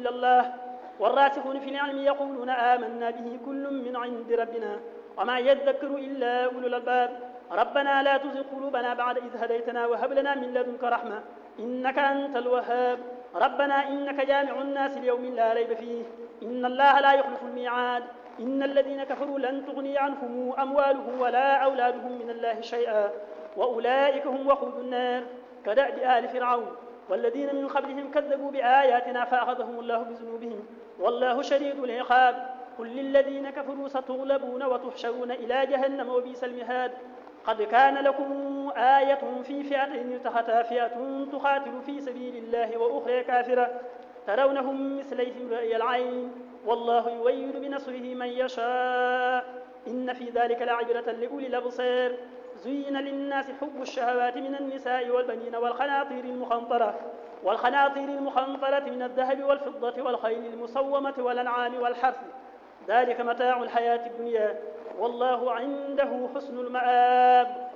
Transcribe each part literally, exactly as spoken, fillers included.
إلا الله والراسخون في العلم يقولون آمنا به كل من عند ربنا وما يذكر إلا أولو الألباب ربنا لا تزغ قلوبنا بعد إذ هديتنا وهب لنا من لدنك رحمة إنك أنت الوهاب ربنا إنك جامع الناس ليوم لا ريب فيه إن الله لا يخلف الميعاد إن الذين كفروا لن تغني عنهم أموالهم ولا أولادهم من الله شيئا وأولئك هم وقود النار كدأب آل فرعون والذين من قبلهم كذبوا بآياتنا فأخذهم الله بذنوبهم والله شديد العقاب قل للذين كفروا ستغلبون وتحشرون إلى جهنم وبئس المهاد قد كان لكم آية في فئتين التقتا فئة تقاتل في سبيل الله وأخرى كافرة ترونهم مثليهم رأي العين والله يؤيد بنصره من يشاء إن في ذلك لعبرة لأولي الأبصار زين للناس حب الشهوات من النساء والبنين والقناطير المقنطرة والقناطير المقنطرة من الذهب والفضة والخيل المسومة والأنعام والحرث ذلك متاع الحياة الدنيا والله عنده حسن المآب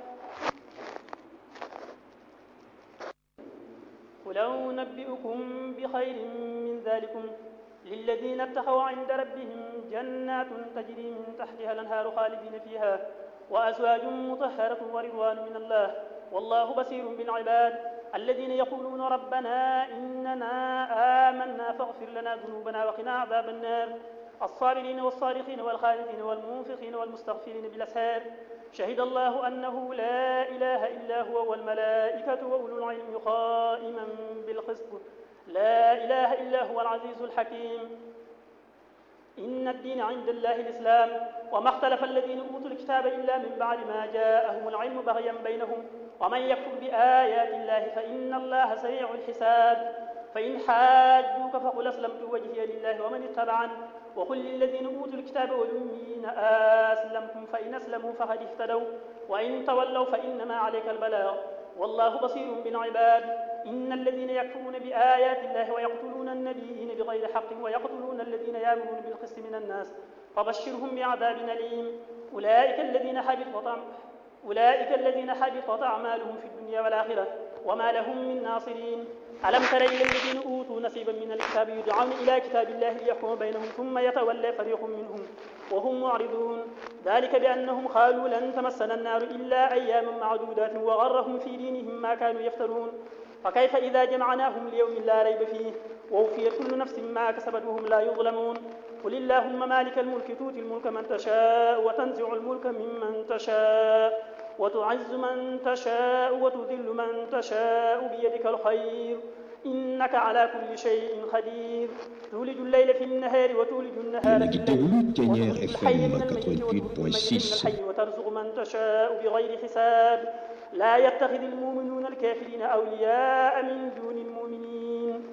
قل أنبئكم بخير من ذلكم للذين اتقوا عند ربهم جنات تجري من تحتها الأنهار خالدين فيها وأزواج مطهرة ورضوان من الله والله بصير بالعباد الذين يقولون ربنا إننا آمنا فاغفر لنا ذنوبنا وقنا عذاب النار الصابرين والصادقين والخالدين والمنفقين والمستغفرين بالأسحار شهد الله أنه لا إله إلا هو والملائكة وأولو العلم قائما بالقسط لا إله إلا هو العزيز الحكيم إن الدين عند الله الإسلام وما اختلف الذين أوتوا الكتاب إلا من بعد ما جاءهم العلم بغيا بينهم ومن يكفر بآيات الله فإن الله سريع الحساب فإن حاجوك فقل أسلمت وجهي لله ومن اتبعني وقل للذين أوتوا الكتاب والأميين أسلمتم فإن أسلموا فقد اهتدوا وإن تولوا فإنما عليك البلاغ والله بصير بالعباد إن الذين يكفرون بآيات الله ويقتلون النبيين بغير حق ويقتلون الذين يأمرون بالقسط من الناس فبشرهم بعذاب أليم أولئك الذين حبطت أولئك الذين حبطت أعمالهم في الدنيا والآخرة وما لهم من ناصرين ألم تر إلى الذين أوتوا نصيبا من الكتاب يدعون إلى كتاب الله ليحكم بينهم ثم يتولى فريق منهم وهم معرضون ذلك بأنهم قالوا لن تمسنا النار إلا أياما معدودات وغرهم في دينهم ما كانوا يفترون فكيف إذا جمعناهم ليوم لا ريب فيه ووفيت كل نفس ما كسبت وهم لا يظلمون قل اللهم مالك الملك تؤتي الملك من تشاء وتنزع الملك ممن تشاء وتعز من تشاء وتذل من تشاء بيدك الخير إنك على كل شيء قدير تولج الليل في النهار وتولج النهار في الليل وتخرج الحي من الميت وتخرج الميت من الحي وترزق من تشاء بغير حساب لا يتخذ المؤمنون الكافرين أولياء من دون المؤمنين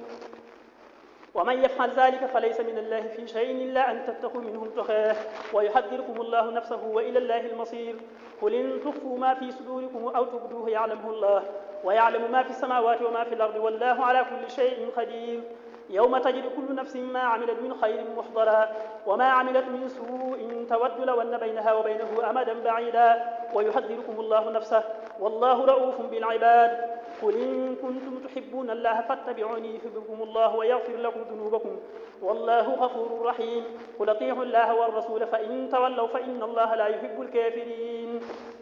ومن يفعل ذلك فليس من الله في شيء إلا أن تتقوا منهم تقاه ويحذركم الله نفسه وإلى الله المصير قل إن تخفوا ما في صدوركم أو تبدوه يعلمه الله ويعلم ما في السماوات وما في الأرض والله على كل شيء قدير يوم تجد كل نفس ما عملت من خير محضرا وما عملت من سوء تود لو أن بينها وبينه أمدا بعيدا ويحذركم الله نفسه والله رؤوف بالعباد قل إن كنتم تحبون الله فاتبعوني يحببكم الله ويغفر لكم ذنوبكم والله غفور رحيم قل اطيعوا الله والرسول فإن تولوا فإن الله لا يحب الكافرين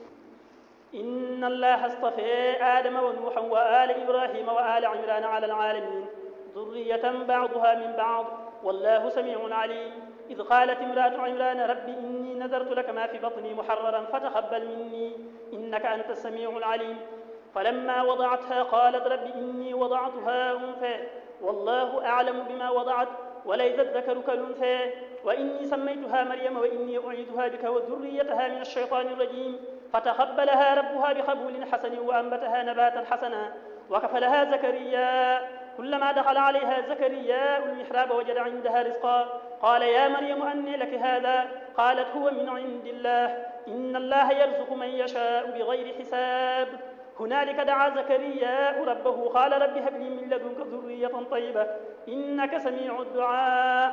إن الله اصطفى آدم ونوحا وآل إبراهيم وآل عمران على العالمين ذرية بعضها من بعض والله سميع عليم إذ قالت امرأة عمران رب إني نذرت لك ما في بطني محررا فتقبل مني إنك أنت السميع العليم فلما وضعتها قالت رب إني وضعتها أنثى والله أعلم بما وضعت وليس الذكر كالأنثى وإني سميتها مريم وإني أعيذها بك وذريتها من الشيطان الرجيم فتقبلها ربها بقبول حسن وأنبتها نباتا حسنا وكفلها زكريا كلما دخل عليها زكريا المحراب وجد عندها رزقا قال يا مريم أنى لك هذا قالت هو من عند الله إن الله يرزق من يشاء بغير حساب هنالك دعا زكريا ربه قال رب هب لي من لدنك ذرية طيبة إنك سميع الدعاء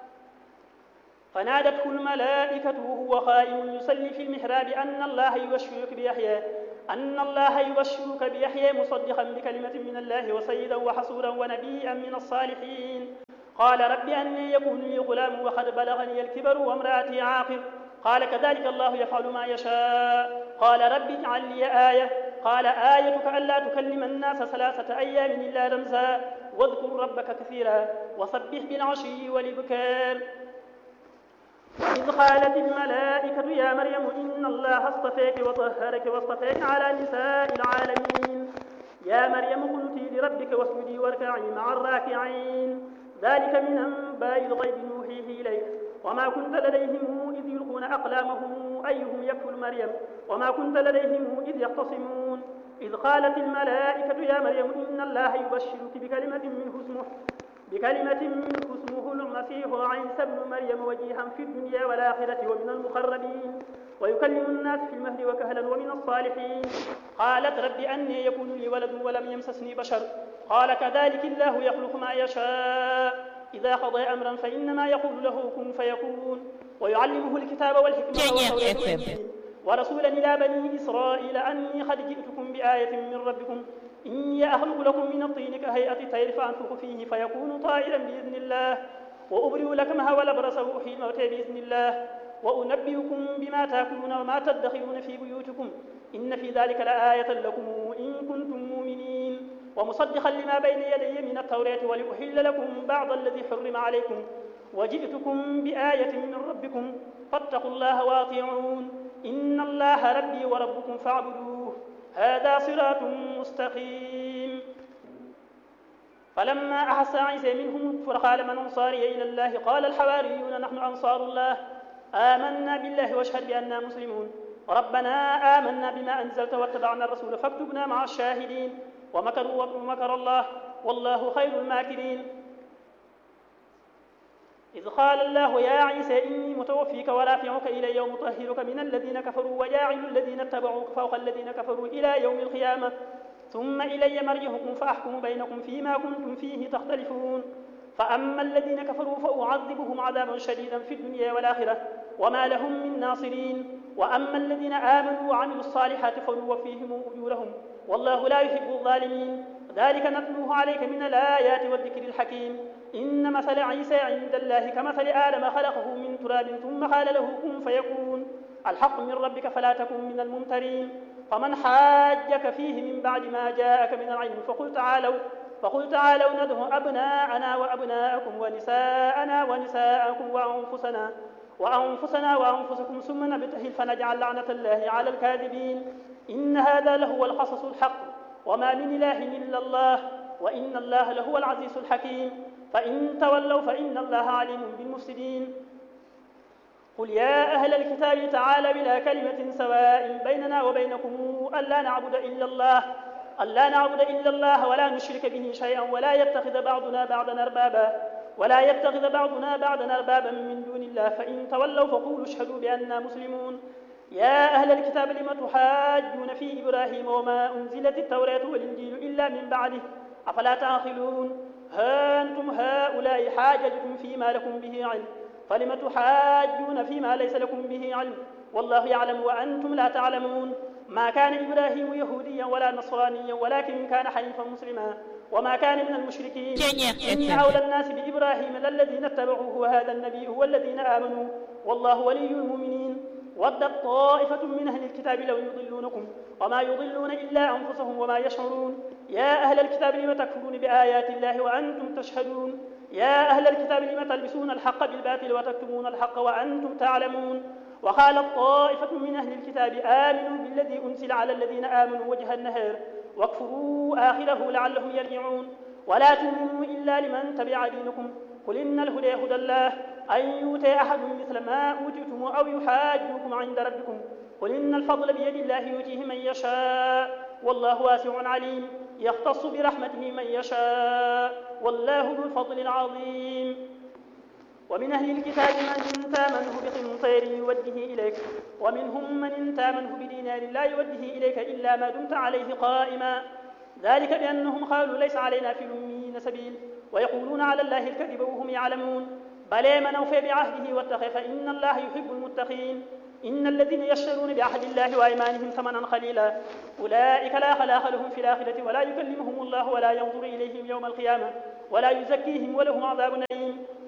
فنادته الملائكة وهو قائم يصلي في المحراب أن الله يبشرك بيحيى أن الله يبشرك بيحيى مصدقا بكلمة من الله وسيدا وحصورا ونبيا من الصالحين قال رب أني يكون لي غلام وقد بلغني الكبر وامرأتي عاقر قال كذلك الله يفعل ما يشاء قال رب اجعل لي آية قال آيتك ألا تكلم الناس ثلاثة أيام إلا رمزا واذكر ربك كثيرا وسبح بالعشي والإبكار وإذ قالت الملائكة يا مريم إن الله اصطفاك وطهرك واصطفاك على نساء العالمين يا مريم اقنتي لربك واسجدي واركعي مع الراكعين ذلك من أنباء الغيب نوحيه إليك وما كنت لديهم إذ يلقون أقلامهم أيهم يكفل مريم وما كنت لديهم إذ يختصمون إذ قالت الملائكة يا مريم إن الله يبشرك بكلمة منه اسمه بكلمة منه اسمه المسيح عيسى ابن مريم وجيها في الدنيا والآخرة ومن المقربين ويكلم الناس في المهد وكهلا ومن الصالحين قالت رب أني يكون لي ولد ولم يمسسني بشر قال كذلك الله يخلق ما يشاء إذا قضى أمرا فإنما يقول له كن فيكون ويعلمه الكتاب والحكمة والتوراة والإنجيل ورسولا إلى بني إسرائيل أني قد جئتكم بآية من ربكم إني أخلق لكم من الطين كهيئة الطير فأنفخ فيه فيكون طائرا بإذن الله وأبرئ لكمه والأبرص وأحيي الموتى بإذن الله وأنبئكم بما تأكلون وما تدخرون في بيوتكم إن في ذلك لآية لكم إن كنتم مؤمنين ومصدقا لما بين يدي من التوراة ولأحل لكم بعض الذي حرم عليكم وجئتكم بآية من ربكم فاتقوا الله وأطيعون إن الله ربي وربكم فاعبدوه هذا صراط مستقيم فلما أحس عيسى منهم الكفر قال من أنصاري إلى الله قال الحواريون نحن أنصار الله آمنا بالله واشهد بأننا مسلمون ربنا آمنا بما أنزلت واتبعنا الرسول فاكتبنا مع الشاهدين ومكروا ومكر الله والله خير الماكرين إذ قال الله يا عيسى إني متوفيك ورافعك إلي ومطهرك من الذين كفروا وجاعل الذين اتبعوك فوق الذين كفروا إلى يوم القيامة ثم إلي مرجعكم فأحكم بينكم فيما كنتم فيه تختلفون فأما الذين كفروا فأعذبهم عذابا شديدا في الدنيا والآخرة وما لهم من ناصرين وأما الذين آمنوا وعملوا الصالحات فنوفيهم أجورهم والله لا يحب الظالمين ذلك نتلوه عليك من الآيات والذكر الحكيم إن مثل عيسى عند الله كمثل آدم خلقه من تراب ثم قال له كن فيكون الحق من ربك فلا تكن من الممترين فمن حاجك فيه من بعد ما جاءك من العلم فقل تعالوا فقل تعالوا ندعو أبناءنا وأبناءكم ونساءنا ونساءكم وأنفسنا وأنفسنا وأنفسكم ثم نبتهل فنجعل لعنة الله على الكاذبين إن هذا لهو القصص الحق وما من إله إلا الله وإن الله لهو العزيز الحكيم فإن تولوا فإن الله عليم بالمفسدين قل يا أهل الكتاب تعالوا إلى كلمة سواء بيننا وبينكم ألا نعبد إلا الله ألا نعبد إلا الله ولا نشرك به شيئا ولا يتخذ بعضنا بعضا أربابا ولا يتخذ بعضنا بعضا أربابا من دون الله فإن تولوا فقولوا اشهدوا بأننا مسلمون يا أهل الكتاب لم تحاجون في إبراهيم وما أنزلت التوراة والإنجيل إلا من بعده أفلا تعقلون ها أنتم هؤلاء حاججتم فيما لكم به علم فلم تحاجون فيما ليس لكم به علم والله يعلم وأنتم لا تعلمون ما كان إبراهيم يهوديا ولا نصرانيا ولكن كان حنيفا مسلما وما كان من المشركين إن أولى الناس بإبراهيم للذين اتبعوه وهذا النبي هو الذين آمنوا والله ولي المؤمنين ودت طائفة من أهل الكتاب لو يضلونكم وما يضلون إلا أنفسهم وما يشعرون يا أهل الكتاب لم تكفرون بآيات الله وأنتم تشهدون يا أهل الكتاب لم تلبسون الحق بالباطل وتكتمون الحق وأنتم تعلمون وقالت طائفة من أهل الكتاب آمنوا بالذي أنزل على الذين آمنوا وجه النهار واكفروا آخره لعلهم يرجعون ولا تؤمنوا إلا لمن تبع دينكم قل إن الهدى هدى الله أن يؤتى أحد مثل ما أوتيتم أو يحاجوكم عند ربكم قل إن الفضل بيد الله يؤتيه من يشاء والله واسع عليم يختص برحمته من يشاء والله ذو الفضل العظيم ومن أهل الكتاب من تامنه بقنطير يوده إليك ومنهم من تامنه بدينار لا يوده إليك إلا ما دمت عليه قائما ذلك بأنهم قالوا ليس علينا في الأميين سبيل ويقولون على الله الكذب وهم يعلمون بلى من أوفى بعهده واتقى فإن الله يحب المتقين إن الذين يشترون بعهد الله وأيمانهم ثمنا قليلا أولئك لا خلاق لهم في الآخرة ولا يكلمهم الله ولا ينظر إليهم يوم القيامة ولا يزكيهم ولهم عذاب أليم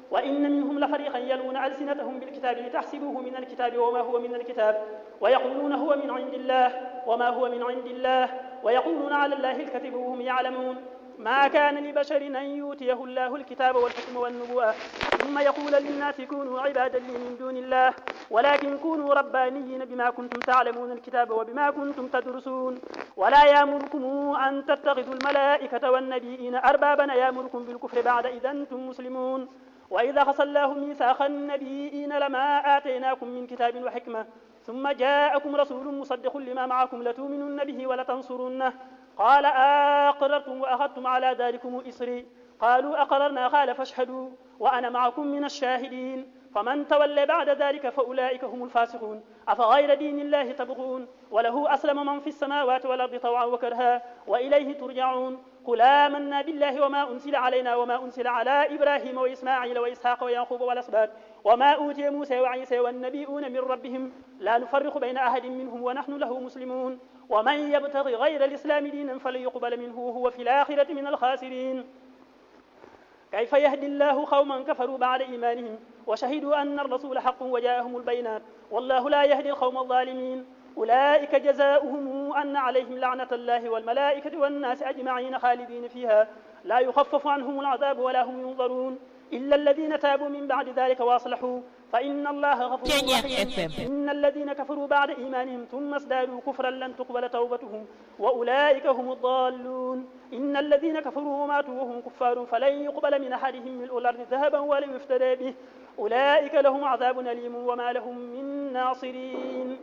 وإن منهم لفريقا يلون ألسنتهم بالكتاب لتحسبوه من الكتاب وما هو من الكتاب ويقولون هو من عند الله وما هو من عند الله ويقولون على الله الكذب وهم يعلمون ما كان لبشر أن يؤتيه الله الكتاب والحكم والنبوة ثم يقول للناس كونوا عبادا لي من دون الله ولكن كونوا ربانيين بما كنتم تعلمون الكتاب وبما كنتم تدرسون ولا يأمركم أن تتخذوا الملائكة والنبيين أربابا يأمركم بالكفر بعد إذا أنتم مسلمون وإذا أخذ الله ميثاق النبيين لما آتيناكم من كتاب وحكمة ثم جاءكم رسول مصدق لما معكم لتؤمنن به ولتنصرنه قال أقررتم وأخذتم على ذلكم إصري قالوا أقررنا قال فاشهدوا وأنا معكم من الشاهدين فمن تولى بعد ذلك فأولئك هم الفاسقون أفغير دين الله تبغون وله أسلم من في السماوات والأرض طوعا وكرها وإليه ترجعون قل آمنا بالله وما أنزل علينا وما أنزل على إبراهيم وإسماعيل وإسحاق ويعقوب والأسباط وما أوتي موسى وعيسى والنبيون من ربهم لا نفرق بين أحد منهم ونحن له مسلمون ومن يبتغي غير الإسلام دينا فلن يقبل منه وهو في الآخرة من الخاسرين كيف يهدي الله قوما كفروا بعد إيمانهم وشهدوا أن الرسول حق وجاءهم البينات والله لا يهدي القوم الظالمين أولئك جزاؤهم أن عليهم لعنة الله والملائكة والناس أجمعين خالدين فيها لا يخفف عنهم العذاب ولا هم ينظرون إلا الذين تابوا من بعد ذلك واصلحوا فإن الله غفور رحيم إن الذين كفروا بعد إيمانهم ثم ازدادوا كفرا لن تقبل توبتهم وأولئك هم الضالون إن الذين كفروا وماتوا وهم كفار فلن يقبل من أحدهم ملء الأرض ذهبا ولن يفتدى به أولئك لهم عذاب أليم وما لهم من ناصرين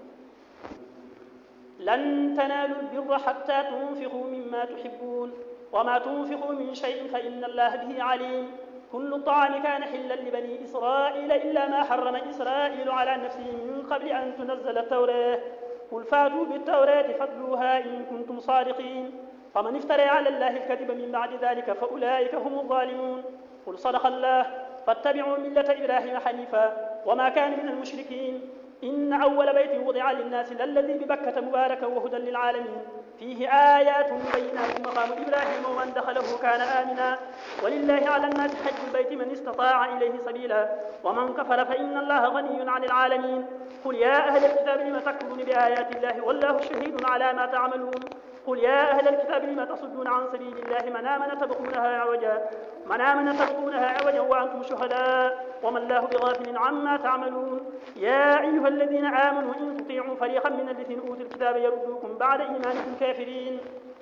لن تنالوا البر حتى تنفقوا مما تحبون وما تنفقوا من شيء فإن الله به عليم كل الطعام كان حلا لبني إسرائيل إلا ما حرم إسرائيل على نفسه من قبل أن تنزل التوراة قل فاتوا بالتوراة فاتلوها إن كنتم صادقين فمن افترى على الله الكذب من بعد ذلك فأولئك هم الظالمون قل صدق الله فاتبعوا ملة إبراهيم حنيفا وما كان من المشركين إن أول بيت وضع للناس للذي ببكة مباركا وهدى للعالمين فيه آيات بينات مقام إبراهيم ومن دخله كان آمنا ولله على الناس حج البيت من استطاع إليه سبيلا ومن كفر فإن الله غني عن العالمين قل يا أهل الكتاب لم تكفرون بآيات الله والله شهيد على ما تعملون قل يا أهل الكتاب لم تصدون عن سبيل الله من آمن تبغونها عوجا من آمن تبغونها عوجا وأنتم شهداء وما الله بغافل عما تعملون يا أيها الذين آمنوا إن تطيعوا فريقا من الذين أوتوا الكتاب يردوكم بعد إيمانكم كافرين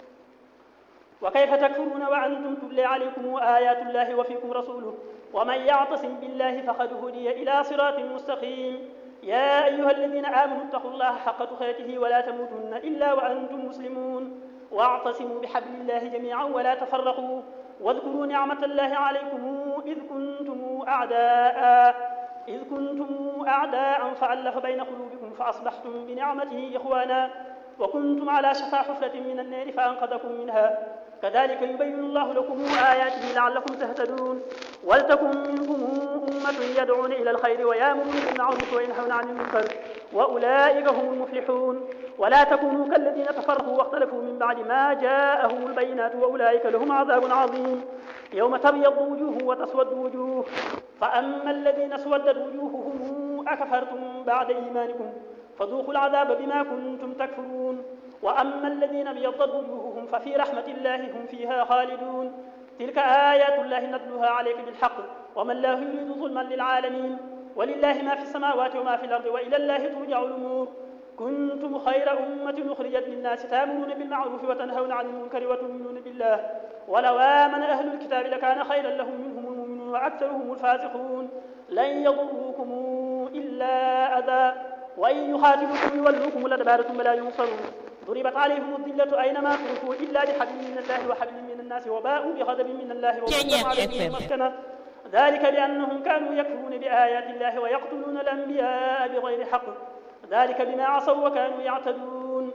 وكيف تكفرون وأنتم تتلى عليكم آيات الله وفيكم رسوله ومن يعتصم بالله فقد هدي إلى صراط مستقيم يا أيها الذين آمنوا اتقوا الله حق تقاته ولا تموتن إلا وأنتم مسلمون واعتصموا بحبل الله جميعا ولا تفرقوا واذكروا نعمة الله عليكم إذ كنتم أعداء إذ كنتم أعداء فألف بين قلوبكم فأصبحتم بنعمته إخوانا وكنتم على شفا حفرة من النار فأنقذكم منها كذلك يبين الله لكم آياته لعلكم تهتدون ولتكن منكم أمة يدعون إلى الخير ويأمرون بالمعروف وينهون عن المنكر وأولئك هم المفلحون ولا تكونوا كالذين تفرقوا واختلفوا من بعد ما جاءهم البينات وأولئك لهم عذاب عظيم يوم تبيض وجوه وتسود وجوه فأما الذين اسودت وجوههم أكفرتم بعد إيمانكم فذوقوا العذاب بما كنتم تكفرون وأما الذين ابيضت وجوههم ففي رحمة الله هم فيها خالدون تلك آيات الله نتلوها عليك بالحق وما الله يريد ظلما للعالمين ولله ما في السماوات وما في الأرض وإلى الله ترجع الأمور كنتم خير أمة أخرجت للناس تأمرون بالمعروف وتنهون عن المنكر وتؤمنون بالله ولو آمن أهل الكتاب لكان خيرا لهم منهم المؤمنون وأكثرهم الفاسقون لن يضروكم إلا أذى وإن يخاتلوكم يولوكم الأدبار ثم لا ينصرون ضربت عليهم الذلة أينما تركوا إلا بحبل من الله وحبل من الناس وباءوا بغضب من الله وغضب عليهم مسكنة ذلك بأنهم كانوا يكفرون بآيات الله ويقتلون الأنبياء بغير حق ذلك بما عصوا وكانوا يعتدون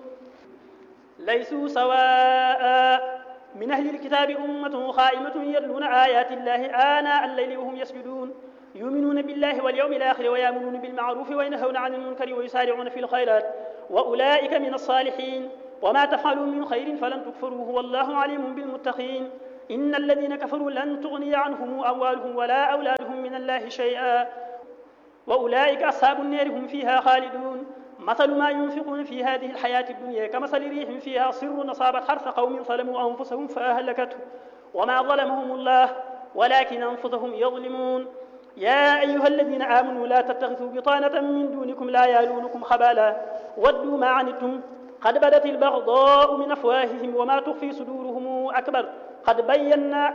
ليسوا سواء من أهل الكتاب أمة قائمة يتلون آيات الله آناء الليل وهم يسجدون يؤمنون بالله واليوم الآخر ويأمرون بالمعروف وينهون عن المنكر ويسارعون في الخيرات وأولئك من الصالحين وما تفعلوا من خير فلن تكفروه والله عليم بالمتقين إن الذين كفروا لن تغني عنهم أموالهم ولا أولادهم من من الله شيئا وأولئك أصحاب النار هم فيها خالدون مثل ما ينفقون في هذه الحياة الدنيا كمثل ريح فيها صر أصابت حرث قوم ظلموا أنفسهم فأهلكته وما ظلمهم الله ولكن أنفسهم يظلمون يا أيها الذين آمنوا لا تتخذوا بطانة من دونكم لا يالونكم خبالا ودوا ما عنتم قد بدت البغضاء من أفواههم وما تخفي صدورهم أكبر قد بينا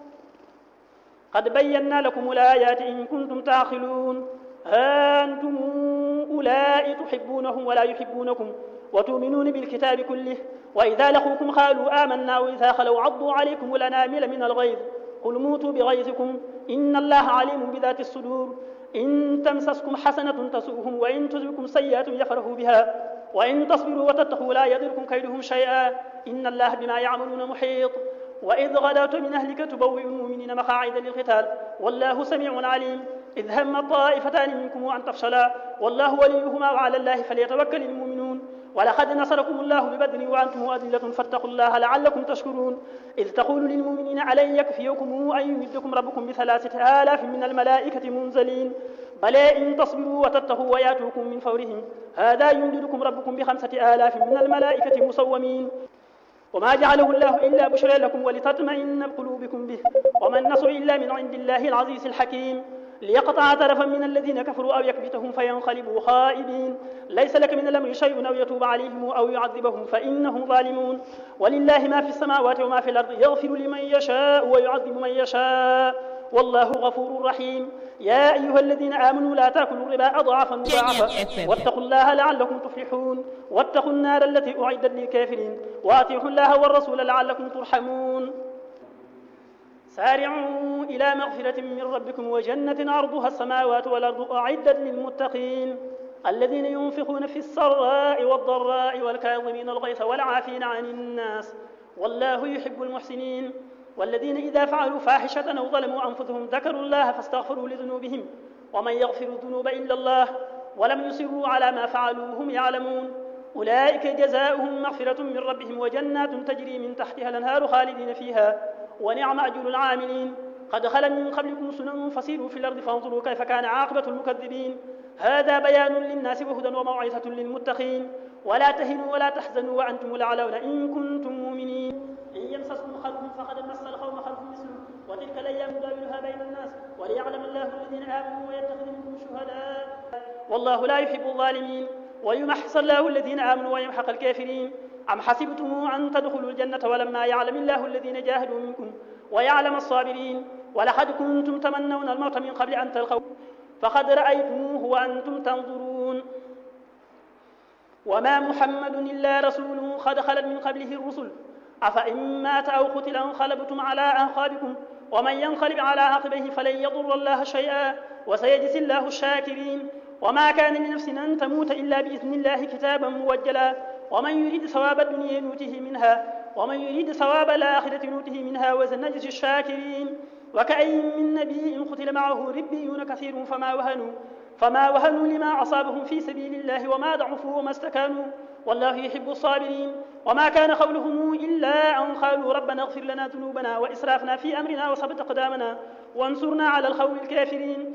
قد بينا لكم الآيات إن كنتم تعقلون ها أنتم أولئك تحبونهم ولا يحبونكم وتؤمنون بالكتاب كله وإذا لقوكم قالوا آمنا وإذا خلوا عضوا عليكم الأنامل من الغيظ قل موتوا بغيظكم إن الله عليم بذات الصدور إن تمسسكم حسنة تسؤهم وإن تصبكم سيئة يفرحوا بها وإن تصبروا وتتقوا لا يضركم كيدهم شيئا إن الله بما يعملون محيط وإذ غدوت من أهلك تبوئ المؤمنين مقاعد للقتال والله سميع عليم إذ هم طائفتان منكم أن تفشلا والله وليهما وعلى الله فليتوكل المؤمنون ولقد نصركم الله ببدر وأنتم أذلة فاتقوا الله لعلكم تشكرون إذ تقول للمؤمنين ألن يكفيكم أن يمدكم ربكم بثلاثة آلاف من الملائكة منزلين بلى إن تصبروا وتتقوا وياتوكم من فورهم هذا يمددكم ربكم بخمسة آلاف من الملائكة مسومين وما جعله الله إلا بشرى لكم ولتطمئن بقلوبكم به وما النصر إلا من عند الله العزيز الحكيم ليقطع طرفا من الذين كفروا أو يكبتهم فينقلبوا خائبين ليس لك من الأمر شيء أو يتوب عليهم أو يعذبهم فإنهم ظالمون ولله ما في السماوات وما في الأرض يغفر لمن يشاء ويعذب من يشاء والله غفور رحيم يا أيها الذين آمنوا لا تأكلوا الربا أضعافا مضاعفة واتقوا الله لعلكم تفلحون واتقوا النار التي أعدت للكافرين وأطيعوا الله والرسول لعلكم ترحمون سارعوا إلى مغفرة من ربكم وجنة عرضها السماوات والأرض أعدت للمتقين الذين ينفقون في السراء والضراء والكاظمين الغيظ والعافين عن الناس والله يحب المحسنين والذين إذا فعلوا فاحشة أو ظلموا أنفسهم ذكروا الله فاستغفروا لذنوبهم ومن يغفر الذنوب إلا الله ولم يصروا على ما فعلوا هم يعلمون أولئك جزاؤهم مغفرة من ربهم وجنات تجري من تحتها الأنهار خالدين فيها ونعم أجر العاملين قد خلت من قبلكم سنن فسيروا في الأرض فانظروا كيف كان عاقبة المكذبين هذا بيان للناس وهدى وموعظة للمتقين ولا تهنوا ولا تحزنوا وأنتم الأعلون إن كنتم مؤمنين إن يمسسكم خلق فقد مس القوم خلق مثله وتلك الأيام نداولها بين الناس وليعلم الله الذين آمنوا ويتخذ منكم شهداء والله لا يحب الظالمين ويمحص الله الذين آمنوا ويمحق الكافرين أم حسبتم أن تدخلوا الجنة ولما يعلم الله الذين جاهدوا منكم ويعلم الصابرين ولقد كنتم تمنون الموت من قبل أن تلقوا فقد رأيتموه وأنتم تنظرون وما محمد إلا رسول قد خلت من قبله الرسل أفإن مات أو قتل انقلبتم على أعقابكم ومن ينقلب على عقبيه فلن يضر الله شيئا وسيجزي الله الشاكرين وما كان لنفس أن تموت إلا بإذن الله كتابا موجلا ومن يريد ثواب الدنيا نوته منها ومن يريد ثواب الآخرة نوته منها وسنجزي الشاكرين وكأين من نبي قتل معه ربيون كثير فما وهنوا فما وهنوا لما أصابهم في سبيل الله وما ضعفوا وما استكانوا والله يحب الصابرين وما كان قولهم إلا أن قالوا ربنا اغفر لنا ذنوبنا وإسرافنا في أمرنا وثبت أقدامنا وانصرنا على القوم الكافرين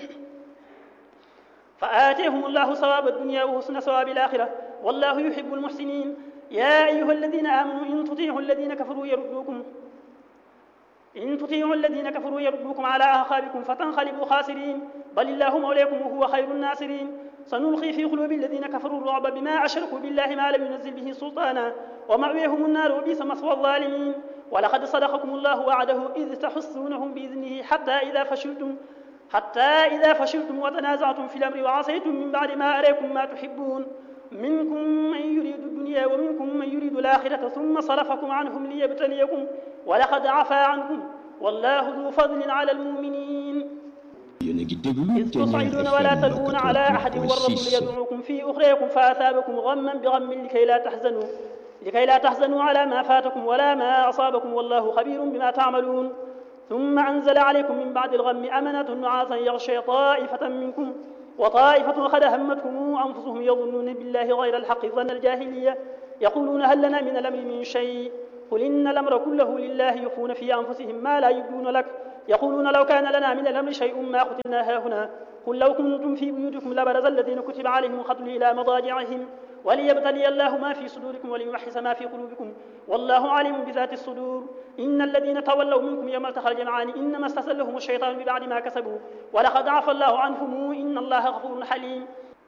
فآتيهم الله ثواب الدنيا وحسن ثواب الآخرة والله يحب المحسنين يا أيها الذين آمنوا إن تطيعوا الذين كفروا يردوكم إن تطيعوا الذين كفروا يردوكم على أعقابكم فتنقلبوا خاسرين بل الله مولاكم وهو خير الناصرين سنلقي في قلوب الذين كفروا الرعب بما أشركوا بالله ما لم ينزل به سلطانا ومأويهم النار وبئس مثوى الظالمين ولقد صدقكم الله وعده إذ تحسونهم بإذنه حتى إذا فشلتم حتى إذا فشلتم وتنازعتم في الأمر وعصيتم من بعد ما أريكم ما تحبون منكم من يريد الدنيا ومنكم من يريد الآخرة ثم صرفكم عنهم ليبتليكم ولقد عفا عنكم والله ذو فضل على المؤمنين إذ تصعدون ولا تلوون على أحد والرسول يدعوكم في أخريكم فأثابكم غما بغم لكي لا تحزنوا لكي لا تحزنوا على ما فاتكم ولا ما أصابكم والله خبير بما تعملون ثم أنزل عليكم من بعد الغم أمنة نعاسا يغشي طائفة منكم وطائفة قد همتهم أنفسهم يظنون بالله غير الحق ظن الجاهلية يقولون هل لنا من الأمر من شيء قل إن الأمر كله لله يخفون في أنفسهم ما لا يبدون لك يقولون لو كان لنا من الأمر شيء ما قتلنا هاهنا قل لو كنتم في بيوتكم لبرز الذين كتب عليهم القتل إلى مضاجعهم وليبتلي الله ما في صدوركم وليمحص ما في قلوبكم والله عليم بذات الصدور إن الذين تولوا منكم يوم التقى الجمعان إنما استزلهم الشيطان ببعد ما كسبوا ولقد عفى الله عنهم إن الله غفور حليم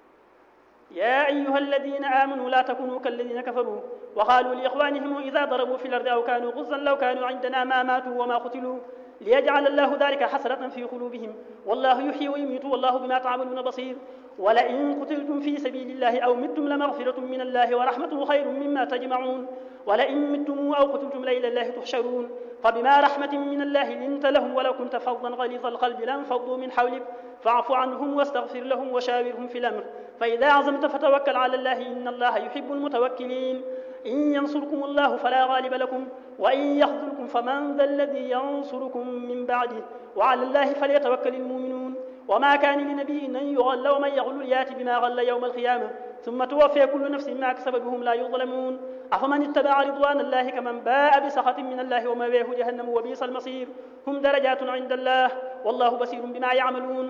يا أيها الذين آمنوا لا تكونوا كالذين كفروا وقالوا لإخوانهم إذا ضربوا في الأرض أو كانوا غزا لو كانوا عندنا ما ماتوا وما قتلوا ليجعل الله ذلك حسرة في قلوبهم والله يحيي ويميت والله بما تعملون بصير ولئن قتلتم في سبيل الله أو متم لمغفرة من الله ورحمة خير مما تجمعون ولئن متم أو قتلتم لإلى الله تحشرون فبما رحمة من الله لنت لهم ولو كنت فظا غليظ القلب لانفضوا من حولك فاعف عنهم واستغفر لهم وشاورهم في الأمر فإذا عزمت فتوكل على الله إن الله يحب المتوكلين إن ينصركم الله فلا غالب لكم وإن يخذلكم فمن ذا الذي ينصركم من بعده وعلى الله فليتوكل المؤمنون وما كان لنبي أن يغل ومن يغل يأتي بما غل يوم القيامة ثم توفي كل نفس ما كسبت وهم لا يظلمون أفمن اتبع رضوان الله كمن باء بسخط من الله ومأواه جهنم وبئس المصير هم درجات عند الله والله بصير بما يعملون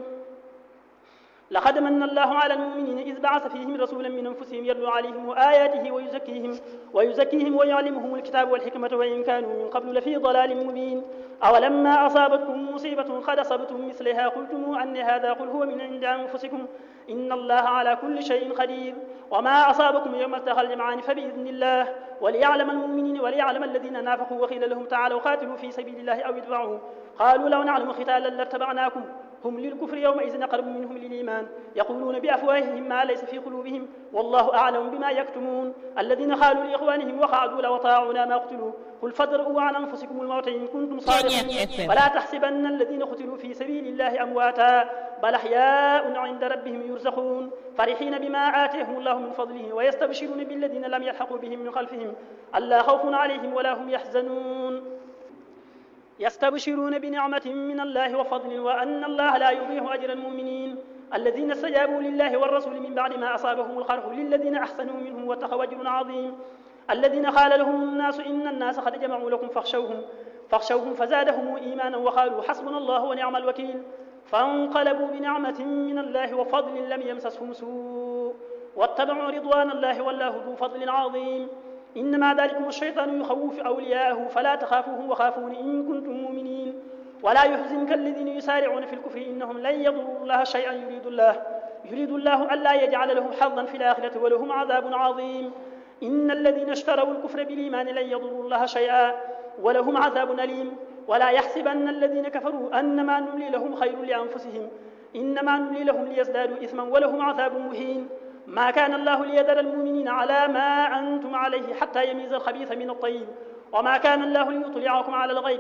لقد من الله على المؤمنين إذ بعث فيهم رسولا من أنفسهم يتلو عليهم آياته ويزكيهم ويزكيهم ويعلمهم الكتاب والحكمة وإن كانوا من قبل لفي ضلال مبين أولما أصابتكم مصيبة قد أصبتم مثلها قلتم أن هذا قل هو من عند أنفسكم إن الله على كل شيء قدير وما أصابكم يوم التقى الجمعان فبإذن الله وليعلم المؤمنين وليعلم الذين نافقوا وقيل لهم تعالوا قاتلوا في سبيل الله أو ادفعوا قالوا لو نعلم قتالا لاتبعناكم هم للكفر يومئذ أقرب منهم للإيمان يقولون بأفواههم ما ليس في قلوبهم والله أعلم بما يكتمون الذين قالوا لإخوانهم وقعدوا لو طاعونا ما قتلوا قل فادرؤوا عن أنفسكم الموت إن كنتم صادقين ولا تحسبن الذين قتلوا في سبيل الله أمواتا بل أحياء عند ربهم يرزقون فرحين بما آتيهم الله من فضله ويستبشرون بالذين لم يلحقوا بهم من خلفهم ألا خوف عليهم ولا هم يحزنون يستبشرون بنعمة من الله وفضل وأن الله لا يضيع أجر المؤمنين الذين استجابوا لله والرسول من بعد ما أصابهم القرح للذين أحسنوا منهم واتقوا أجر عظيم الذين قال لهم الناس إن الناس قد جمعوا لكم فاخشوهم فاخشوهم فزادهم إيمانا وقالوا حسبنا الله ونعم الوكيل فانقلبوا بنعمة من الله وفضل لم يمسسهم سوء واتبعوا رضوان الله والله ذو فضل عظيم إنما ذلكم الشيطان يخوف أولياءه فلا تخافوهم وخافون إن كنتم مؤمنين ولا يحزنك الذين يسارعون في الكفر إنهم لن يضروا الله شيئا يريد الله يريد الله ألا يجعل لهم حظا في الآخرة ولهم عذاب عظيم إن الذين اشتروا الكفر بالإيمان لن يضروا الله شيئا ولهم عذاب أليم ولا يحسبن الذين كفروا أنما نملي لهم خير لأنفسهم إنما نملي لهم ليزدادوا إثما ولهم عذاب مهين ما كان الله ليذر المؤمنين على ما أنتم عليه حتى يميز الخبيث من الطيب وما كان الله ليطلعكم على الغيب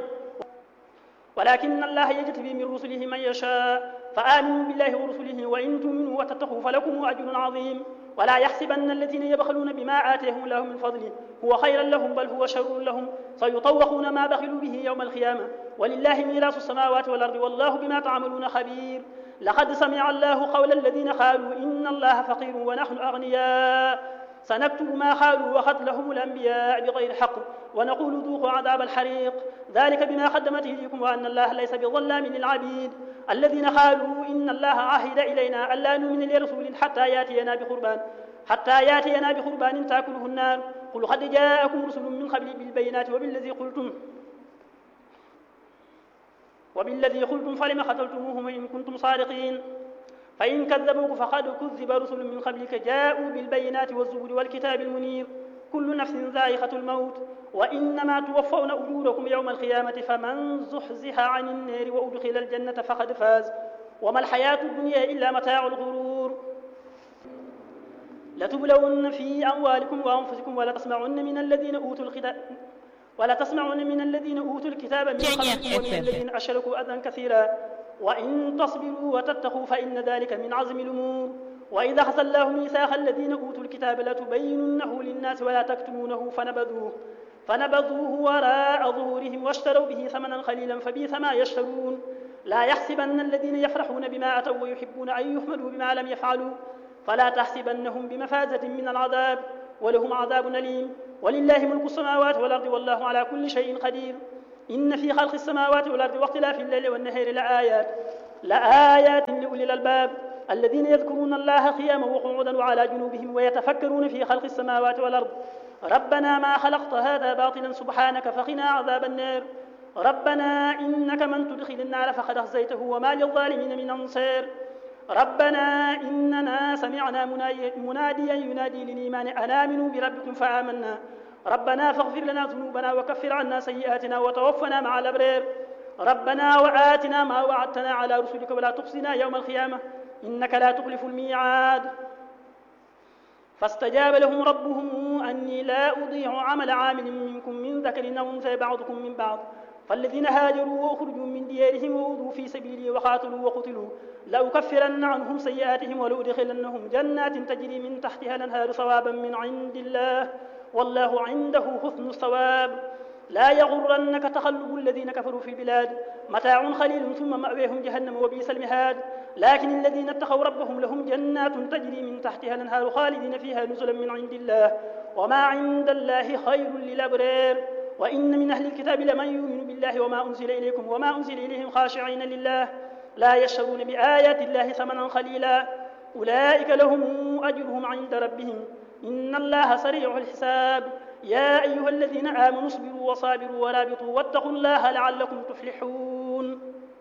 ولكن الله يجتبي من رسله من يشاء فآمنوا بالله ورسله وإن تؤمنوا وتتقوا فلكم أجر عظيم ولا يحسبن الذين يبخلون بما آتيهم الله من فضله هو خيرا لهم بل هو شر لهم سيطوقون ما بخلوا به يوم القيامة ولله ميراث السماوات والأرض والله بما تعملون خبير لقد سمع الله قول الذين قالوا إن الله فقير ونحن أغنياء سنكتب ما قالوا وقتلهم الأنبياء بغير حق ونقول ذوقوا عذاب الحريق ذلك بما قدمت يديكم وأن الله ليس بظلام للعبيد الذين قالوا إن الله عهد إلينا ألا نؤمن لرسول حتى يأتينا بقربان حتى يأتينا بقربان تأكله النار قل قد جاءكم رسل من قبل بالبينات وبالذي قلتم وبالذي قلتم فلم قتلتموهم إن كنتم صادقين فإن كذبوك فقد كذب رسل من قبلك جاءوا بالبينات والزبر والكتاب المنير كل نفس ذائقة الموت وإنما توفون أجوركم يوم القيامة فمن زحزح عن النار وأدخل الجنة فقد فاز وما الحياة الدنيا إلا متاع الغرور لتبلون في أموالكم وأنفسكم ولا تسمعن من الذين أوتوا الكتاب ولا تسمعن من الذين أوتوا الكتاب من قبلكم ومن الذين أشركوا أذى كثيرا وإن تصبروا وتتقوا فإن ذلك من عزم الأمور وإذا أخذ الله ميثاق الذين أوتوا الكتاب لتبيننه للناس ولا تكتمونه فنبذوه فنبذوه وراء ظهورهم واشتروا به ثمنا قليلا فبئس ما يشترون لا يحسبن الذين يفرحون بما أتوا ويحبون أن يحمدوا بما لم يفعلوا فلا تحسبنهم بمفازة من العذاب ولهم عذاب أليم ولله ملك السماوات والأرض والله على كل شيء قدير إن في خلق السماوات والأرض واختلاف الليل والنهار لآيات لآيات لأولي الألباب الذين يذكرون الله قياما وقعودا وعلى جنوبهم ويتفكرون في خلق السماوات والأرض ربنا ما خلقت هذا باطلا سبحانك فقنا عذاب النار ربنا إنك من تدخل النار فقد أخزيته وما للظالمين من أنصار ربنا إننا سمعنا مناديا ينادي للإيمان أن آمنوا بربكم فآمنا ربنا فاغفر لنا ذنوبنا وكفر عنا سيئاتنا وتوفنا مع الأبرار ربنا وآتنا ما وعدتنا على رسلك ولا تخزنا يوم القيامة إنك لا تخلف الميعاد فاستجاب لهم ربهم أني لا أضيع عمل عامل منكم من ذكر أو أنثى بعضكم من بعض فالذين هاجروا وأخرجوا من ديارهم وأوذوا في سبيلي وقاتلوا وقتلوا لأكفرن عنهم سيئاتهم ولأدخلنهم جنات تجري من تحتها الأنهار ثوابا من عند الله والله عنده حسن الثواب لا يغرنك تقلب الذين كفروا في البلاد متاع قليل ثم مأويهم جهنم وبئس المهاد لكن الذين اتقوا ربهم لهم جنات تجري من تحتها الأنهار خالدين فيها نزلا من عند الله وما عند الله خير للأبرار وإن من أهل الكتاب لمن يؤمن بالله وما أنزل إليكم وما أنزل إليهم خاشعين لله لا يشترون بآيات الله ثمنا قليلا أولئك لهم أجرهم عند ربهم إن الله سريع الحساب يا أيها الذين آمنوا اصبروا وصابروا ورابطوا واتقوا الله لعلكم تفلحون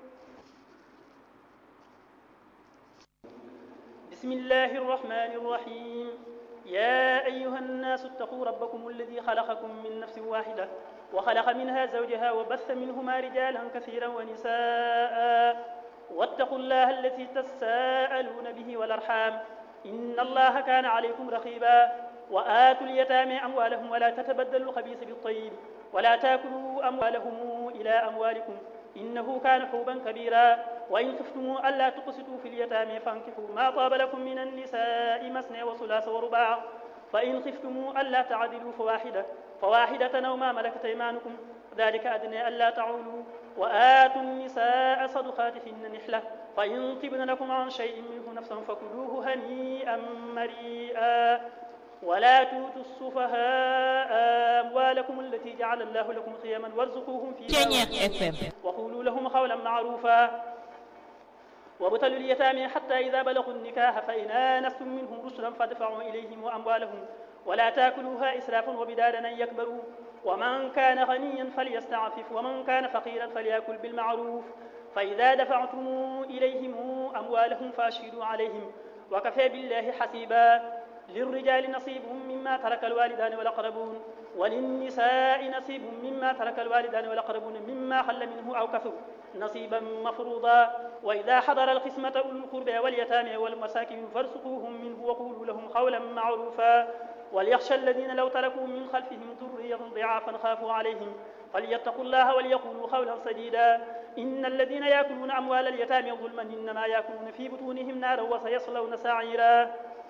بسم الله الرحمن الرحيم يا أيها الناس اتقوا ربكم الذي خلقكم من نفس واحدة وخلق منها زوجها وبث منهما رجالا كثيرا ونساء واتقوا الله الذي تساءلون به والأرحام إن الله كان عليكم رقيبا وآتوا اليتامى أموالهم ولا تتبدلوا الخبيث بالطيب ولا تأكلوا أموالهم إلى أموالكم إنه كان حوبا كبيرا وإن خفتم ألا تقسطوا في اليتامى فانكحوا ما طاب لكم من النساء مثنى وثلاث ورباع فإن خفتم ألا تعدلوا فواحدة فواحدة أو ما ملكت أيمانكم ذلك أدنى ألا تعولوا وآتوا النساء صدقاتهن نحلة فإن طبن لكم عن شيء منه نفسا فكلوه هنيئا مريئا ولا توتوا السفهاء أموالكم التي جعل الله لكم قيما وارزقوهم فيها وقولوا لهم قولا معروفا وابتلوا اليتامى حتى إذا بلغوا النكاح فإن آنستم منهم رشدا فادفعوا إليهم أموالهم ولا تأكلوها إسرافا وبدارا أن يكبروا ومن كان غنيا فليستعفف ومن كان فقيرا فليأكل بالمعروف فإذا دفعتم إليهم أموالهم فأشهدوا عليهم وكفى بالله حسيبا للرجال نصيب مما ترك الوالدان والأقربون وللنساء نصيب مما ترك الوالدان والأقربون مما خل منه أو كثر نصيبا مفروضا وإذا حضر القسمة أولو القربى واليتامى والمساكين فارزقوهم منه وقولوا لهم قولا معروفا وليخشى الذين لو تركوا من خلفهم ذرية ضعافا خافوا عليهم فليتقوا الله وليقولوا قولا سديدا إن الذين يأكلون أموال اليتامى ظلما إنما يأكلون في بطونهم نارا وسيصلون سعيرا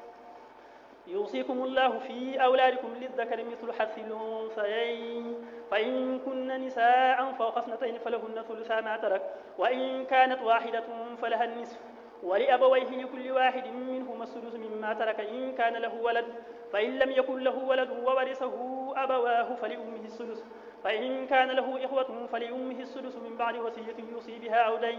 يوصيكم الله في أولادكم للذكر مثل حظ الأنثيين فإن كن نساء فوق اثنتين فلهن ثلثا ما ترك وإن كانت واحدة فلها النصف ولأبويه لكل واحد منهما السدس مما ترك إن كان له ولد فإن لم يكن له ولد وورثه أبواه فلأمه السدس فإن كان له إخوة فلأمه السدس من بعد وصية يوصي بها أو دين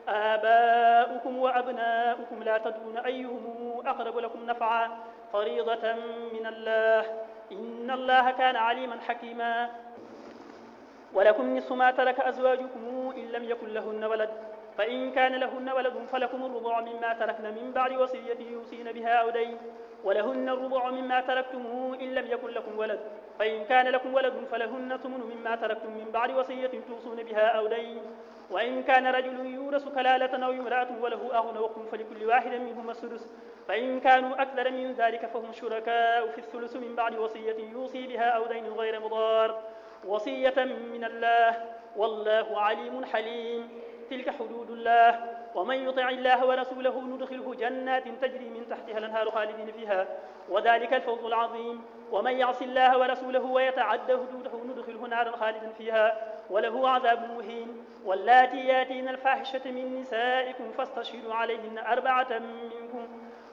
آباؤكم وأبناؤكم لا تدرون أيهم أقرب لكم نفعا فريضة من الله إن الله كان عليما حكيما ولكم نصف ما ترك أزواجكم إن لم يكن لهن ولد فإن كان لهن ولد فلكم الربع مما تركن من بعد وصية يوصين بها أو دين ولهن الربع مما تركتم إن لم يكن لكم ولد فإن كان لكم ولد فلهن ثمن مما تركتم من بعد وصية توصون بها أو دين وإن كان رجل يورث كلالة أو امرأة وله أخ أو أخت فلكل واحد منهما السدس فإن كانوا أكثر من ذلك فهم شركاء في الثلث من بعد وصية يوصي بها أو دين غير مضار وصية من الله والله عليم حليم تلك حدود الله ومن يطع الله ورسوله ندخله جنات تجري من تحتها الأنهار خالدين فيها وذلك الفوز العظيم ومن يعص الله ورسوله ويتعدى حدوده ندخله نارا خالدا فيها وله عذاب مهين واللاتي ياتين الفاحشة من نسائكم فاستشهدوا عليهن أربعة منكم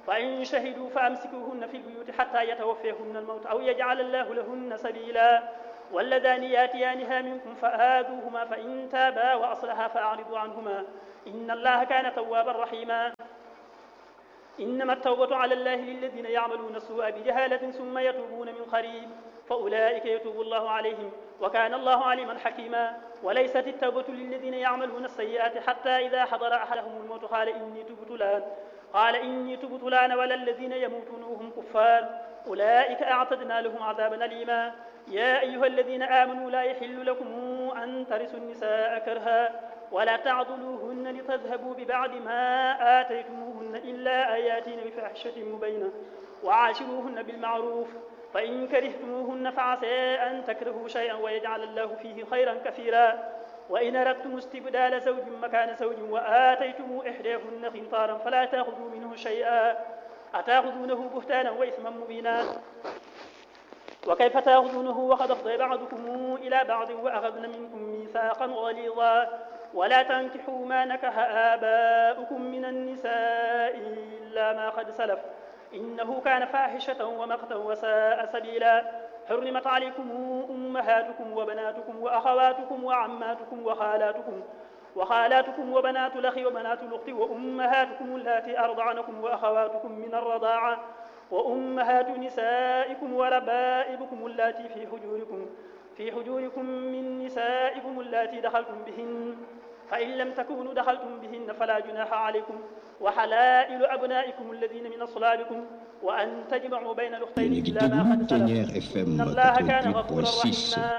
فإن شهدوا فأمسكوهن في البيوت حتى يتوفيهن الموت أو يجعل الله لهن سبيلا واللذان ياتيانها منكم فآذوهما فإن تابا وأصلحا فأعرضوا عنهما إن الله كان توابا رحيما إنما التوبة على الله للذين يعملون السوء بجهالة ثم يتوبون من قريب فأولئك يتوب الله عليهم وكان الله عليما حكيما وليست التوبة للذين يعملون السيئات حتى إذا حضر أحدهم الموت قال إني تبت الآن قال إني تبت الآن ولا الذين يموتون وهم كفار أولئك أعتدنا لهم عذابا أليما يا أيها الذين آمنوا لا يحل لكم أن ترثوا النساء كرها ولا تعضلوهن لتذهبوا ببعض ما آتيتموهن إلا أن يأتين بفاحشة مبينة وعاشروهن بالمعروف فإن كرهتموهن فعسى أن تكرهوا شيئا ويجعل الله فيه خيرا كثيرا وإن أردتم استبدال زوج مكان زوج وآتيتم إحداهن قنطارا فلا تأخذوا منه شيئا أتأخذونه بهتانا وإثما مبينا وكيف تأخذونه وقد أفضى بعضكم إلى بعض وأخذن منكم ميثاقا غليظا ولا تنكحوا ما نكح آباؤكم من النساء إلا ما قد سلف إنه كان فاحشة ومقتا وساء سبيلا حرمت عليكم أمهاتكم وبناتكم وأخواتكم وعماتكم وخالاتكم وخالاتكم وبنات الأخ وبنات الأخت وأمهاتكم اللاتي أرضعنكم وأخواتكم من الرضاعة وأمهات نسائكم وربائبكم اللاتي في حجوركم في حجوركم من نسائكم اللاتي دخلتم بهن فإن لم تكونوا دخلتم بهن فلا جناح عليكم وحلائل أبنائكم الذين من أصلابكم وأن تجمعوا بين الأختين إلا ما قد سلف إن الله كان غفورا رحيما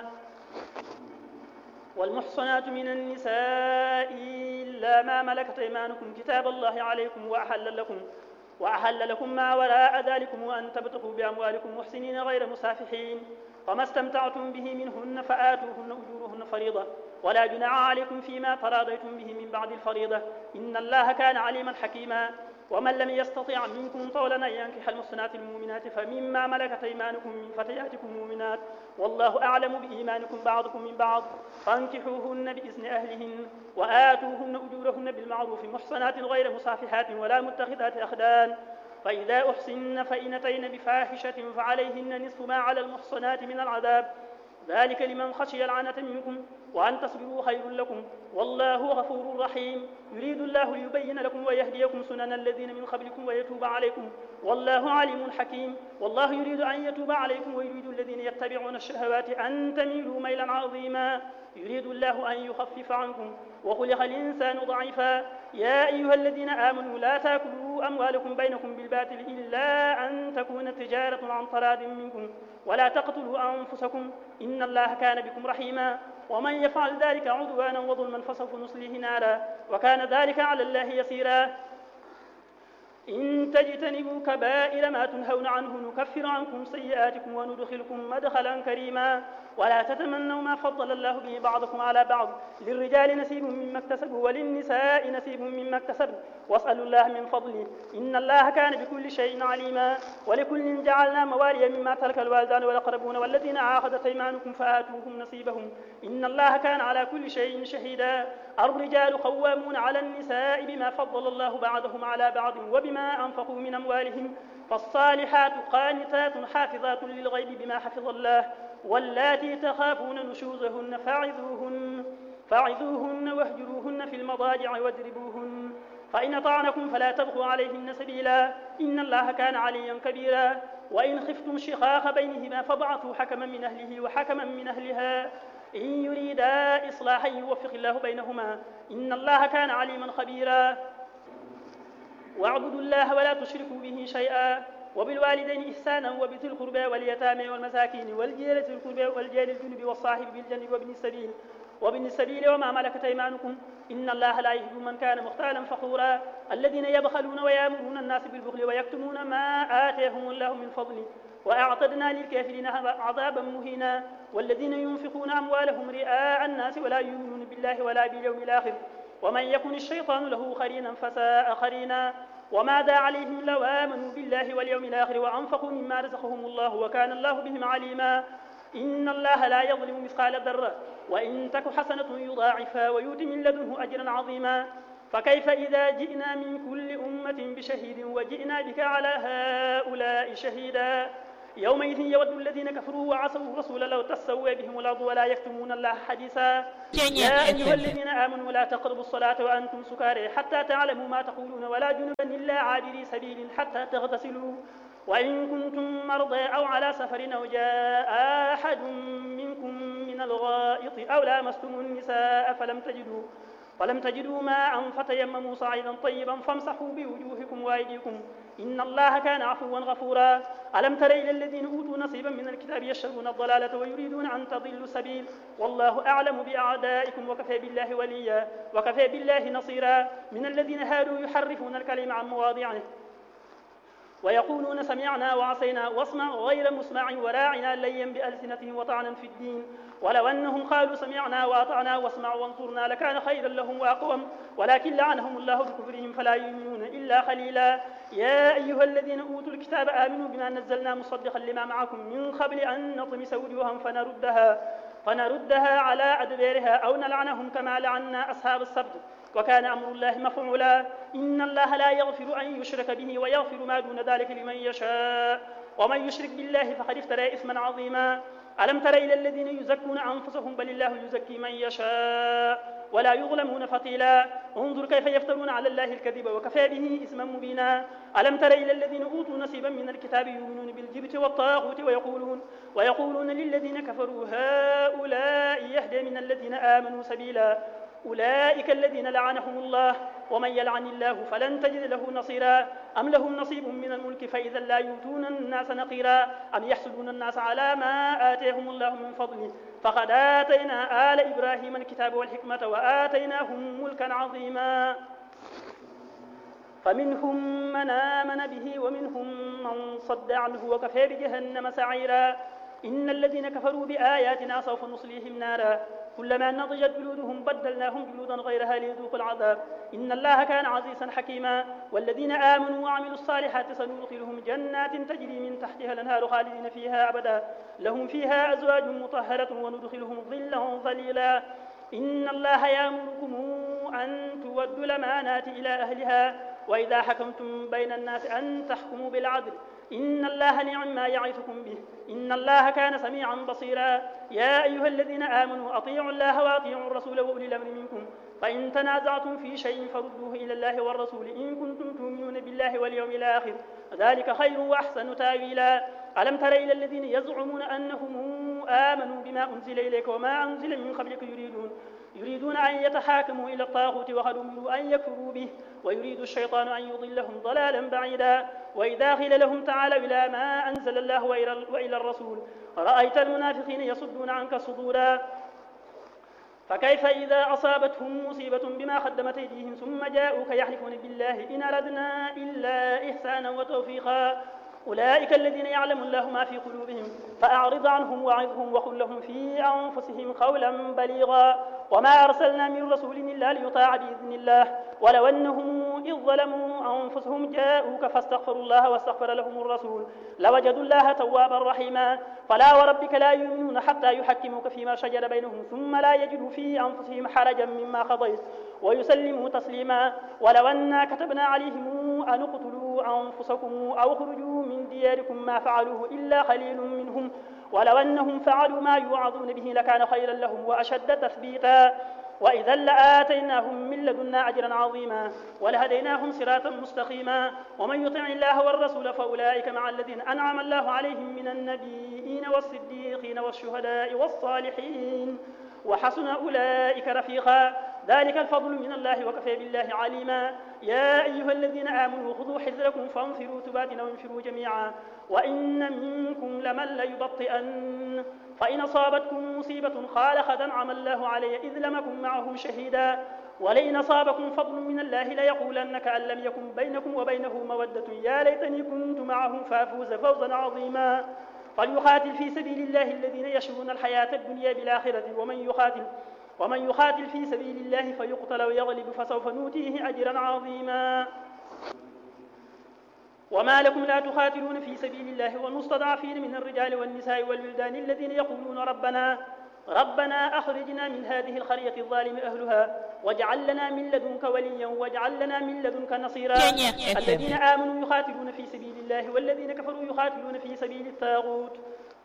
والمحصنات من النساء إلا ما ملكت أيمانكم كتاب الله عليكم وأحل لكم وأحل لكم ما وراء ذلكم وأن تبتغوا بأموالكم محسنين غير مسافحين وما استمتعتم به منهن فآتوهن أجورهن فريضة ولا جناح عليكم فيما تراضيتم به من بعد الفريضة إن الله كان عليما حكيما ومن لم يستطع منكم طولا أن ينكح المحصنات المؤمنات فمما ملكت أيمانكم من فتياتكم المؤمنات والله أعلم بإيمانكم بعضكم من بعض فانكحوهن بإذن أهلهن وآتوهن أجورهن بالمعروف محصنات غير مصافحات ولا متخذات أخدان فإذا أحصن فإن أتين بفاحشة فعليهن نصف ما على المحصنات من العذاب ذلك لمن خشي العنة منكم وأن تصبروا خير لكم والله غفور رحيم يريد الله ليبين لكم ويهديكم سنن الذين من قبلكم ويتوب عليكم والله عليم حكيم والله يريد أن يتوب عليكم ويريد الذين يتبعون الشهوات أن تميلوا ميلا عظيما يريد الله أن يخفف عنكم وخلق الإنسان ضعيفا يا أيها الذين آمنوا لا تأكلوا أموالكم بينكم بالباطل إلا أن تكون تجارة عن تراض منكم ولا تقتلوا أنفسكم إن الله كان بكم رحيما ومن يفعل ذلك عدوانا وظلما فسوف نصليه نارا وكان ذلك على الله يسيرا إن تجتنبوا كبائر ما تنهون عنه نكفر عنكم سيئاتكم وندخلكم مدخلا كريما ولا تتمنوا ما فضل الله به بعضكم على بعض للرجال نصيب مما اكتسبوا وللنساء نصيب مما اكتسبن واسألوا الله من فضله إن الله كان بكل شيء عليما ولكل جعلنا مواليا مما ترك الوالدان والأقربون والذين عاقدت أيمانكم فآتوهم نصيبهم إن الله كان على كل شيء شهيدا الرجال قوامون على النساء بما فضل الله بعضهم على بعض وبما أنفقوا من أموالهم فالصالحات قانتات حافظات للغيب بما حفظ الله واللاتي تخافون نشوزهن فاعظوهن فاعظوهن واهجروهن في المضاجع واضربوهن فإن أطعنكم فلا تبغوا عليهن سبيلا إن الله كان عليا كبيرا وإن خفتم شقاق بينهما فابعثوا حكما من أهله وحكما من أهلها إن يريدا إصلاحا يوفق الله بينهما إن الله كان عليما خبيرا واعبدوا الله ولا تشركوا به شيئا وبالوالدين إحسانا وبذي القربى واليتامى والمساكين والجيرة القربى والجار الجنب والصاحب بالجنب وابن السبيل وابن السبيل وما ملكت أيمانكم إن الله لا يحب من كان مختالا فخورا الذين يبخلون ويأمرون الناس بالبخل ويكتمون ما آتاهم الله من فضله وأعتدنا للكافرين عذابا مهينا والذين ينفقون أموالهم رئاء الناس ولا يؤمنون بالله ولا باليوم الآخر ومن يكن الشيطان له قرينا فساء قرينا وماذا عليهم لو آمنوا بالله واليوم الآخر وأنفقوا مما رزقهم الله وكان الله بهم عليما إن الله لا يظلم مثقال ذرة وإن تك حسنة يضاعفها ويؤت من لدنه أجرا عظيما فكيف إذا جئنا من كل أمة أمة بشهيد وجئنا بك على هؤلاء شهيدا يومئذ يود الذين كفروا وعصوا الرسول لو تسوى بهم الأرض ولا يكتمون الله حديثا يا أيها الذين آمنوا لا تقربوا الصلاة وأنتم سكارى حتى تعلموا ما تقولون ولا جنبا إلا عابري سبيل حتى تغتسلوا وإن كنتم مرضى أو على سفر أو جاء أحد منكم من الغائط أو لامستم النساء فلم تجدوا فلم تجدوا ماء فتيمموا صعيدا طيبا فامسحوا بوجوهكم وأيديكم إن الله كان عفوا غفورا ألم تر إلى الذين أوتوا نصيبا من الكتاب يشترون الضلالة ويريدون أن تضلوا السبيل والله أعلم بأعدائكم وكفى بالله وليا وكفى بالله نصيرا من الذين هادوا يحرفون الكلم عن مواضعه ويقولون سمعنا وعصينا واسمع غير مسمع وراعنا ليا بألسنتهم وطعنا في الدين ولو أنهم قالوا سمعنا وأطعنا واسمع وانصرنا لكان خيرا لهم وأقوم ولكن لعنهم الله بكفرهم فلا يؤمنون إلا قليلا يا أيها الذين أوتوا الكتاب آمنوا بما نزلنا مصدقا لما معكم من قبل أن نطمس وجوها فنردها فنردها على أدبارها أو نلعنهم كما لعنا أصحاب السبت وكان أمر الله مفعولا إن الله لا يغفر أن يشرك به ويغفر ما دون ذلك لمن يشاء ومن يشرك بالله فقد افترى إثما عظيما ألم تر إلى الذين يزكون أنفسهم بل الله يزكي من يشاء ولا يظلمون فتيلا انظر كيف يفترون على الله الكذب وكفى به إثما مبينا ألم تر إلى الذين أوتوا نصيبا من الكتاب يؤمنون بالجبت والطاغوت ويقولون ويقولون للذين كفروا هؤلاء يهدى من الذين آمنوا سبيلا أولئك الذين لعنهم الله ومن يلعن الله فلن تجد له نصيرا أم لهم نصيب من الملك فإذا لا يؤتون الناس نقيرا أم يحسدون الناس على ما آتيهم الله من فضله فقد آتينا آل إبراهيم الكتاب والحكمة وآتيناهم ملكا عظيما فمنهم من آمن به ومنهم من صد عنه وكفى بجهنم سعيرا إن الذين كفروا بآياتنا سوف نصليهم نارا كلما نضجت جلودهم بدلناهم جلودا غيرها ليذوقوا العذاب إن الله كان عزيزا حكيما والذين آمنوا وعملوا الصالحات سندخلهم جنات تجري من تحتها الأنهار خالدين فيها أبدا لهم فيها أزواج مطهرة وندخلهم ظلا ظليلا إن الله يأمركم أن تودوا الأمانات إلى أهلها وإذا حكمتم بين الناس أن تحكموا بالعدل إن الله نعم ما يعظكم به إن الله كان سميعا بصيرا يا أيها الذين آمنوا أطيعوا الله وأطيعوا الرسول وأولي الأمر منكم فإن تنازعتم في شيء فردوه إلى الله والرسول إن كنتم تؤمنون بالله واليوم الآخر ذلك خير وأحسن تأويلا ألم تر إلى الذين يزعمون أنهم آمنوا بما أنزل إليك وما أنزل من قبلك يريدون يريدون أن يتحاكموا إلى الطاغوت وقد أمروا أن يكفروا به ويريد الشيطان أن يضلهم ضلالا بعيدا وإذا قيل لهم تعالوا إلى ما أنزل الله وإلى الرسول رأيت المنافقين يصدون عنك صدورا فكيف إذا أصابتهم مصيبة بما قدمت أيديهم ثم جاءوك يحلفون بالله إن أردنا إلا إحسانا وتوفيقا أولئك الذين يعلم الله ما في قلوبهم فأعرض عنهم وعظهم وقل لهم في أنفسهم قولا بليغا وما أرسلنا من رسول إلا ليطاع بإذن الله ولو أنهم إذ ظلموا أنفسهم جاءوك فاستغفروا الله واستغفر لهم الرسول لوجدوا الله توابا رحيما فلا وربك لا يؤمنون حتى يحكموك فيما شجر بينهم ثم لا يجدوا في أنفسهم حرجا مما قضيت ويسلموا تسليما ولو أنا كتبنا عليهم أن اقتلوا أنفسكم أو اخرجوا من دياركم ما فعلوه إلا قليل منهم ولو أنهم فعلوا ما يوعظون به لكان خيرا لهم وأشد تثبيتا وإذا لآتيناهم من لدنا أجرا عظيما ولهديناهم صراطا مستقيما ومن يطع الله والرسول فأولئك مع الذين أنعم الله عليهم من النبيين والصديقين والشهداء والصالحين وحسن أولئك رفيقا ذلك الفضل من الله وكفى بالله عليما يا أيها الذين آمنوا خذوا حذركم فانفروا ثبات وانفروا جميعا وإن منكم لمن ليبطئن فإن أصابتكم مصيبة قال قد أنعم الله علي إذ لم أكن معهم شهيدا ولئن أصابكم فضل من الله ليقولن كأن لم يكن بينكم وبينه مودة يا ليتني كنت معهم فأفوز فوزا عظيما فليقاتل في سبيل الله الذين يشرون الحياة الدنيا بالآخرة ومن يقاتل ومن يقاتل في سبيل الله فيقتل ويغلب فسوف نؤتيه أجرا عظيما وما لكم لا تقاتلون في سبيل الله والمستضعفين من الرجال والنساء والولدان الذين يقولون ربنا ربنا أخرجنا من هذه القرية الظالم أهلها واجعل لنا من لدنك وليا واجعل لنا من لدنك نصيرا. الذين آمنوا يقاتلون في سبيل الله والذين كفروا يقاتلون في سبيل الطاغوت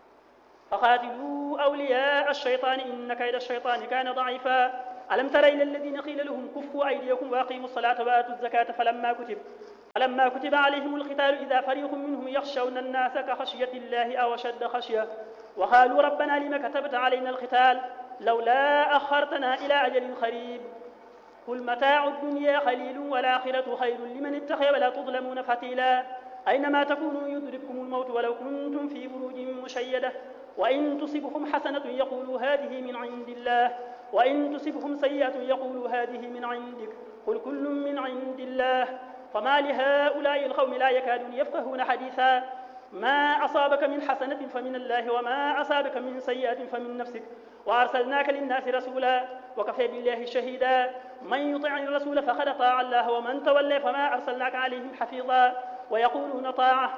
فقاتلوا أولياء الشيطان إن كيد الشيطان كان ضعيفا. ألم تر إلى الذين قيل لهم كفوا أيديكم وأقيموا الصلاة وآتوا الزكاة فلما كتب فلما كتب عليهم القتال إذا فريق منهم يخشون الناس كخشية الله أو أشد خشية وقالوا ربنا لم كتبت علينا القتال لولا أخرتنا إلى أجل قريب قل متاع الدنيا قليل والآخرة خير لمن اتقى ولا تظلمون فتيلا. أينما تكونوا يدرككم الموت ولو كنتم في بروج مشيدة وإن تصبهم حسنة يقولوا هذه من عند الله وإن تصبهم سيئة يقولوا هذه من عندك قل كل من عند الله. فما لهؤلاء القوم لا يكادون يفقهون حديثا. ما أصابك من حسنة فمن الله وما أصابك من سيئة فمن نفسك وأرسلناك للناس رسولا وكفى بالله شهيدا. من يطع الرسول فقد أطاع الله ومن تولى فما أرسلناك عليهم حفيظا ويقولون طاعة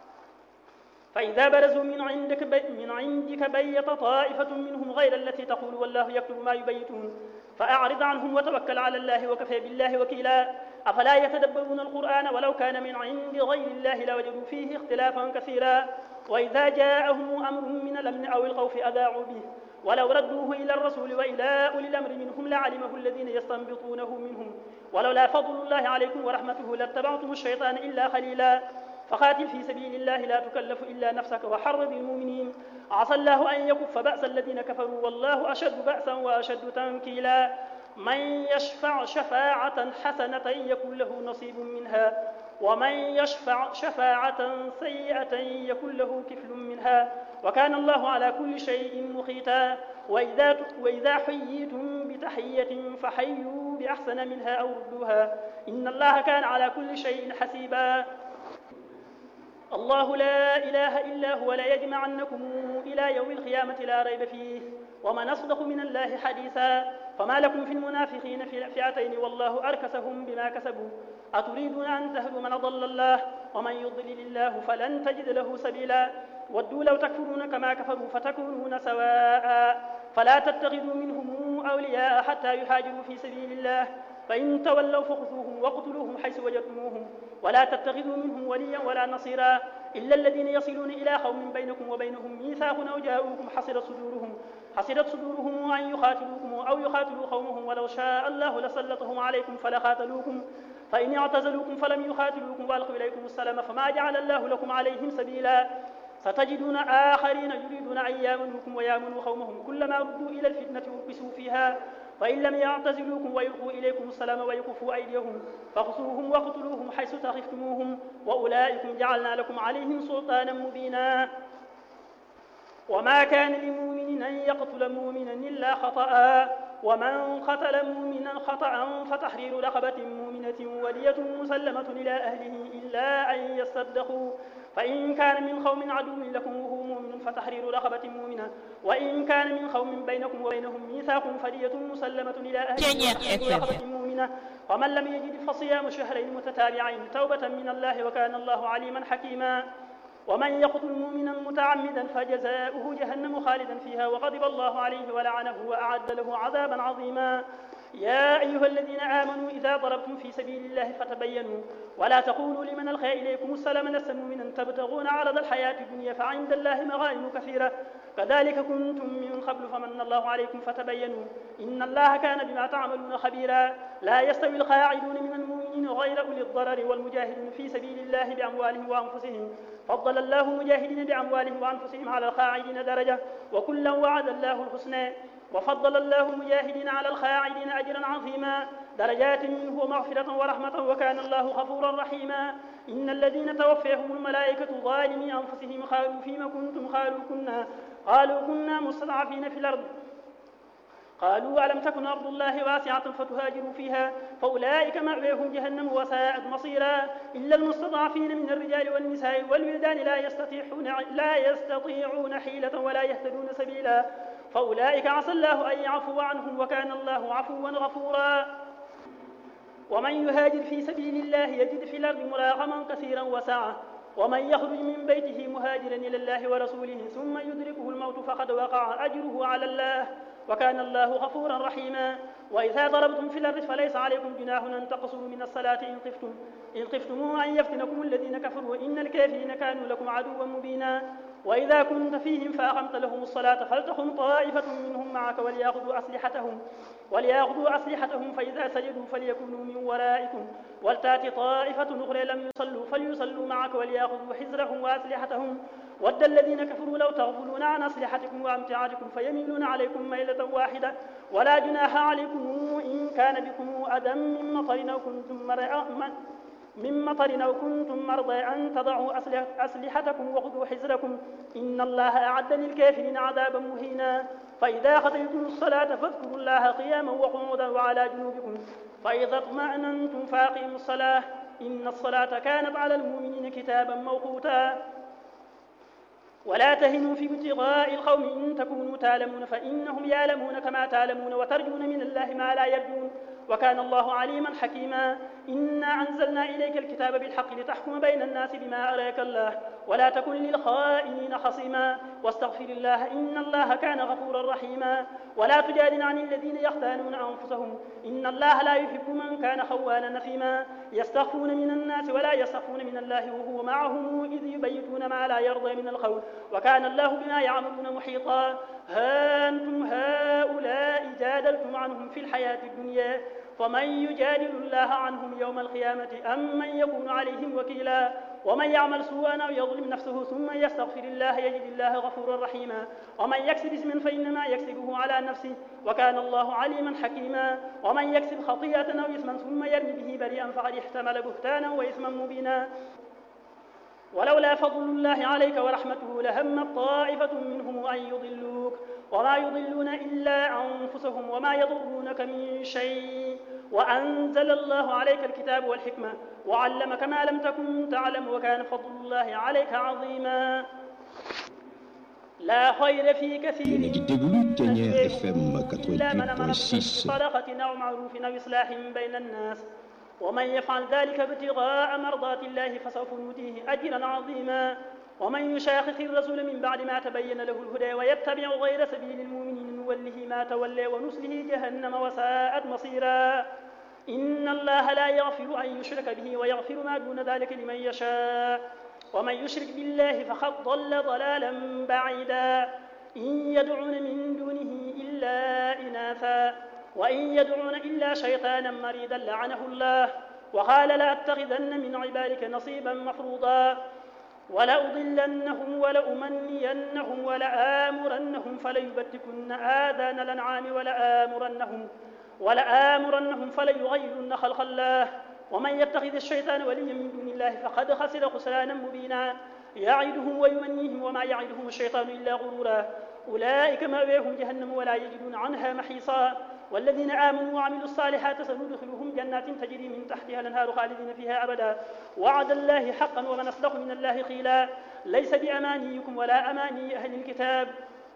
فإذا برزوا من عندك بي من عندك بيت طائفة منهم غير التي تقول والله يكتب ما يبيتون فأعرض عنهم وتوكل على الله وكفى بالله وكيلا. أفلا يتدبرون القرآن ولو كان من عند غير الله لوجدوا فيه اختلافا كثيرا. وإذا جاءهم أمر من الأمن أو الخوف أذاعوا به ولو ردوه إلى الرسول وإلى أولي الأمر منهم لعلمه الذين يستنبطونه منهم ولولا فضل الله عليكم ورحمته لاتبعتم الشيطان إلا قليلا. فقاتل في سبيل الله لا تكلف إلا نفسك وحرض المؤمنين عسى الله أن يكف بأس الذين كفروا والله أشد بأسا وأشد تنكيلا. من يشفع شفاعة حسنة يكن له نصيب منها ومن يشفع شفاعة سيئة يكن له كفل منها وكان الله على كل شيء مقيتا. وإذا, وإذا حييتم بتحية فحيوا بأحسن منها أو ردوها إن الله كان على كل شيء حسيبا. الله لا إله إلا هو لا يجمعنكم إلى يوم القيامة لا ريب فيه ومن أصدق من الله حديثا. فما لكم في المنافقين فئتين والله أركسهم بما كسبوا أتريدون أن تهدوا من ضل الله ومن يضلل الله فلن تجد له سبيلا. ودوا لو تكفرون كما كفروا فتكونون سواء فلا تتخذوا منهم أولياء حتى يهاجروا في سبيل الله فإن تولوا فخذوهم وقتلوهم حيث وجدتموهم ولا تتخذوا منهم وليا ولا نصيرا إلا الذين يصلون إلى قوم بينكم وبينهم ميثاق أو جاءوكم حصرت صدورهم حصرت صدورهم أن يقاتلوكم أو يقاتلوا قومهم ولو شاء الله لسلطهم عليكم فلقاتلوكم فإن اعتزلوكم فلم يقاتلوكم وألقوا إليكم السلام فما جعل الله لكم عليهم سبيلا. ستجدون آخرين يريدون أن يامنوكم ويامنوا قومهم كلما ردوا إلى الفتنة أركسوا فيها فإن لم يعتزلوكم ويلقوا إليكم السلام ويكفوا أيديهم فخذوهم وقتلوهم حيث ثقفتموهم وأولئكم جعلنا لكم عليهم سلطانا مبينا. وما كان لمؤمن أن يقتل مؤمنا إلا خطأ ومن قتل مؤمنا خطأ فتحرير رقبة مؤمنة ودية مسلمة إلى أهله إلا أن يصدقوا فإن كان من قوم عدو لكم وهو مؤمن فتحرير رقبة مؤمنة وإن كان من قوم بينكم وبينهم ميثاق فدية مسلمة إلى أهله وتحرير رقبة مؤمنة ومن لم يجد فصيام شهرين متتابعين توبة من الله وكان الله عليما حكيما. ومن يقتل مؤمنا متعمدا فجزاؤه جهنم خالدا فيها وغضب الله عليه ولعنه وأعد له عذابا عظيما. يا أيها الذين آمنوا إذا ضربتم في سبيل الله فتبينوا ولا تقولوا لمن ألقى إليكم السلام لست مؤمنا تبتغون عرض الحياة الدنيا فعند الله مغانم كثيرة كذلك كنتم من قبل فمن الله عليكم فتبينوا إن الله كان بما تعملون خبيرا. لا يستوي القاعدون من المؤمنين غير أولي الضرر والمجاهدون في سبيل الله بأموالهم وأنفسهم فضل الله المجاهدين بأموالهم وأنفسهم على القاعدين درجة وكلا وعد الله الحسنى وفضل الله المجاهدين على القاعدين أجرا عظيما درجات منه ومغفرة ورحمة وكان الله غفورا رحيما. إن الذين توفيهم الملائكة ظالمي أنفسهم قالوا فيما كنتم قالوا كنا قالوا كنا مستضعفين في الأرض قالوا ألم تكن أرض الله واسعة فتهاجروا فيها فأولئك مأويهم جهنم وساءت مصيرا إلا المستضعفين من الرجال والنساء والولدان لا يستطيعون لا يستطيعون حيلة ولا يهتدون سبيلا فأولئك عسى الله أن يعفو عنهم وكان الله عفوا غفورا. ومن يهاجر في سبيل الله يجد في الأرض مراغما كثيرا وسعة ومن يخرج من بيته مهاجرا إلى الله ورسوله ثم يدركه الموت فقد وقع أجره على الله وكان الله غفورا رحيما. وإذا ضربتم في الأرض فليس عليكم جناح أن تقصروا من الصلاة إن خفتم إن خفتم أن يفتنكم الذين كفروا إن الكافرين كانوا لكم عدوا مبينا. وإذا كنت فيهم فأقمت لهم الصلاة فلتقم طائفة منهم معك وليأخذوا أسلحتهم وليأخذوا أسلحتهم فإذا سجدوا فليكونوا من ورائكم ولتأتي طائفة أخرى لم يصلوا فليصلوا معك وليأخذوا حذرهم وأسلحتهم ود الذين كفروا لو تغفلون عن أسلحتكم وأمتعتكم فيميلون عليكم ميلة واحدة ولا جناح عليكم إن كان بكم أذى من مطر أو كنتم من مطر أو كنتم مرضى أن تضعوا أسلحتكم وخذوا حذركم إن الله أعد للكافرين عذابا مهينا. فإذا قضيتم الصلاة فاذكروا الله قياما وقعودا وعلى جنوبكم فإذا اطمأننتم فأقيموا الصلاة إن الصلاة كانت على المؤمنين كتابا موقوتا. ولا تهنوا في ابتغاء القوم إن تكونوا تعلمون فإنهم يعلمون كما تعلمون وترجون من الله ما لا يرجون وكان الله عليما حكيما. إنا أنزلنا إليك الكتاب بالحق لتحكم بين الناس بما أراك الله ولا تكن للخائنين خصيما واستغفر الله إن الله كان غفورا رحيما. ولا تجادل عن الذين يختانون أنفسهم إن الله لا يحب من كان خوانا نثيما. يستخفون من الناس ولا يستخفون من الله وهو معهم إذ يبيتون ما لا يرضى من القول وكان الله بما يعملون محيطا. ها أنتم هؤلاء جادلتم عنهم في الحياة الدنيا فمن يجادل الله عنهم يوم القيامة أم من يكون عليهم وكيلا. ومن يعمل سوءا أو يظلم نفسه ثم يستغفر الله يجد الله غفورا رحيما. ومن يكسب اسما فإنما يكسبه على نفسه وكان الله عليما حكيما. ومن يكسب خطيئة أو إثما ثم يرمي به بريئا فقد احتمل بهتانا وإثما مبينا. ولولا فضل الله عليك ورحمته لهم طائفة منهم أن يضلوك وما يضلون إلا أنفسهم وما يضرونك من شيء وأنزل الله عليك الكتاب والحكمة وعلمك ما لم تكن تعلم وكان فضل الله عليك عظيما. لا خير في كثير من إلا من أمر بصدقة أو معروف أو إصلاح بين الناس ومن يفعل ذلك ابتغاء مرضات الله فسوف نؤتيه أجرا عظيما. ومن يشاقق الرسول من بعد ما تبين له الهدى ويتبع غير سبيل المؤمنين نوله ما تولى ونصله جهنم وساءت مصيرا. إن الله لا يغفر أن يشرك به ويغفر ما دون ذلك لمن يشاء ومن يشرك بالله فقد ضل ضلالا بعيدا. إن يدعون من دونه إلا إناثا وإن يدعون إلا شيطانا مريدا لعنه الله وقال لأتخذن من عبادك نصيبا مفروضا ولأضلنهم ولأمنينهم ولآمرنهم فليبتكن آذان الأنعام ولآمرنهم ولآمرنهم فليغيرن خلق الله ومن يتخذ الشيطان وليا من دون الله فقد خسر خسرانا مبينا. يعدهم ويمنيهم وما يعدهم الشيطان إلا غرورا. أولئك مأواهم جهنم ولا يجدون عنها محيصا. والذين آمنوا وعملوا الصالحات سندخلهم جنات تجري من تحتها الأنهار خالدين فيها أبدا وعد الله حقا ومن أصدق من الله قيلا. ليس بأمانيكم ولا أماني أهل الكتاب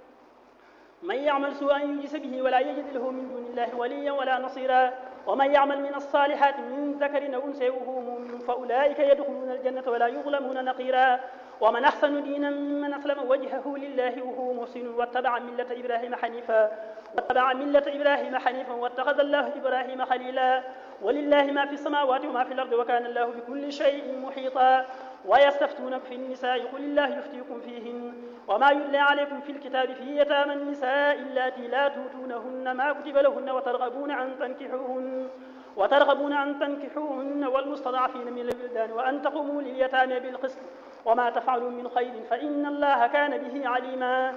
من يعمل سوءا يجز به ولا يجد له من دون الله وليا ولا نصيرا. ومن يعمل من الصالحات من ذكر أو أنثى وهو مؤمن فأولئك يدخلون الجنة ولا يظلمون نقيرا. ومن أحسن دينا ممن أسلم وجهه لله وهو محسن واتبع ملة إبراهيم حنيفا واتبع ملة إبراهيم حنيفا واتخذ الله إبراهيم خليلا. ولله ما في السماوات وما في الأرض وكان الله بكل شيء محيطا. ويستفتونك في النساء قل الله يفتيكم فيهن وما يتلى عليكم في الكتاب في يتامى النساء اللاتي لا تؤتونهن ما كتب لهن وترغبون أن تنكحوهن وترغبون أن تنكحوهن والمستضعفين من الولدان وأن تقوموا لليتامى بالقسط وما تفعلوا من خير فإن الله كان به عليما.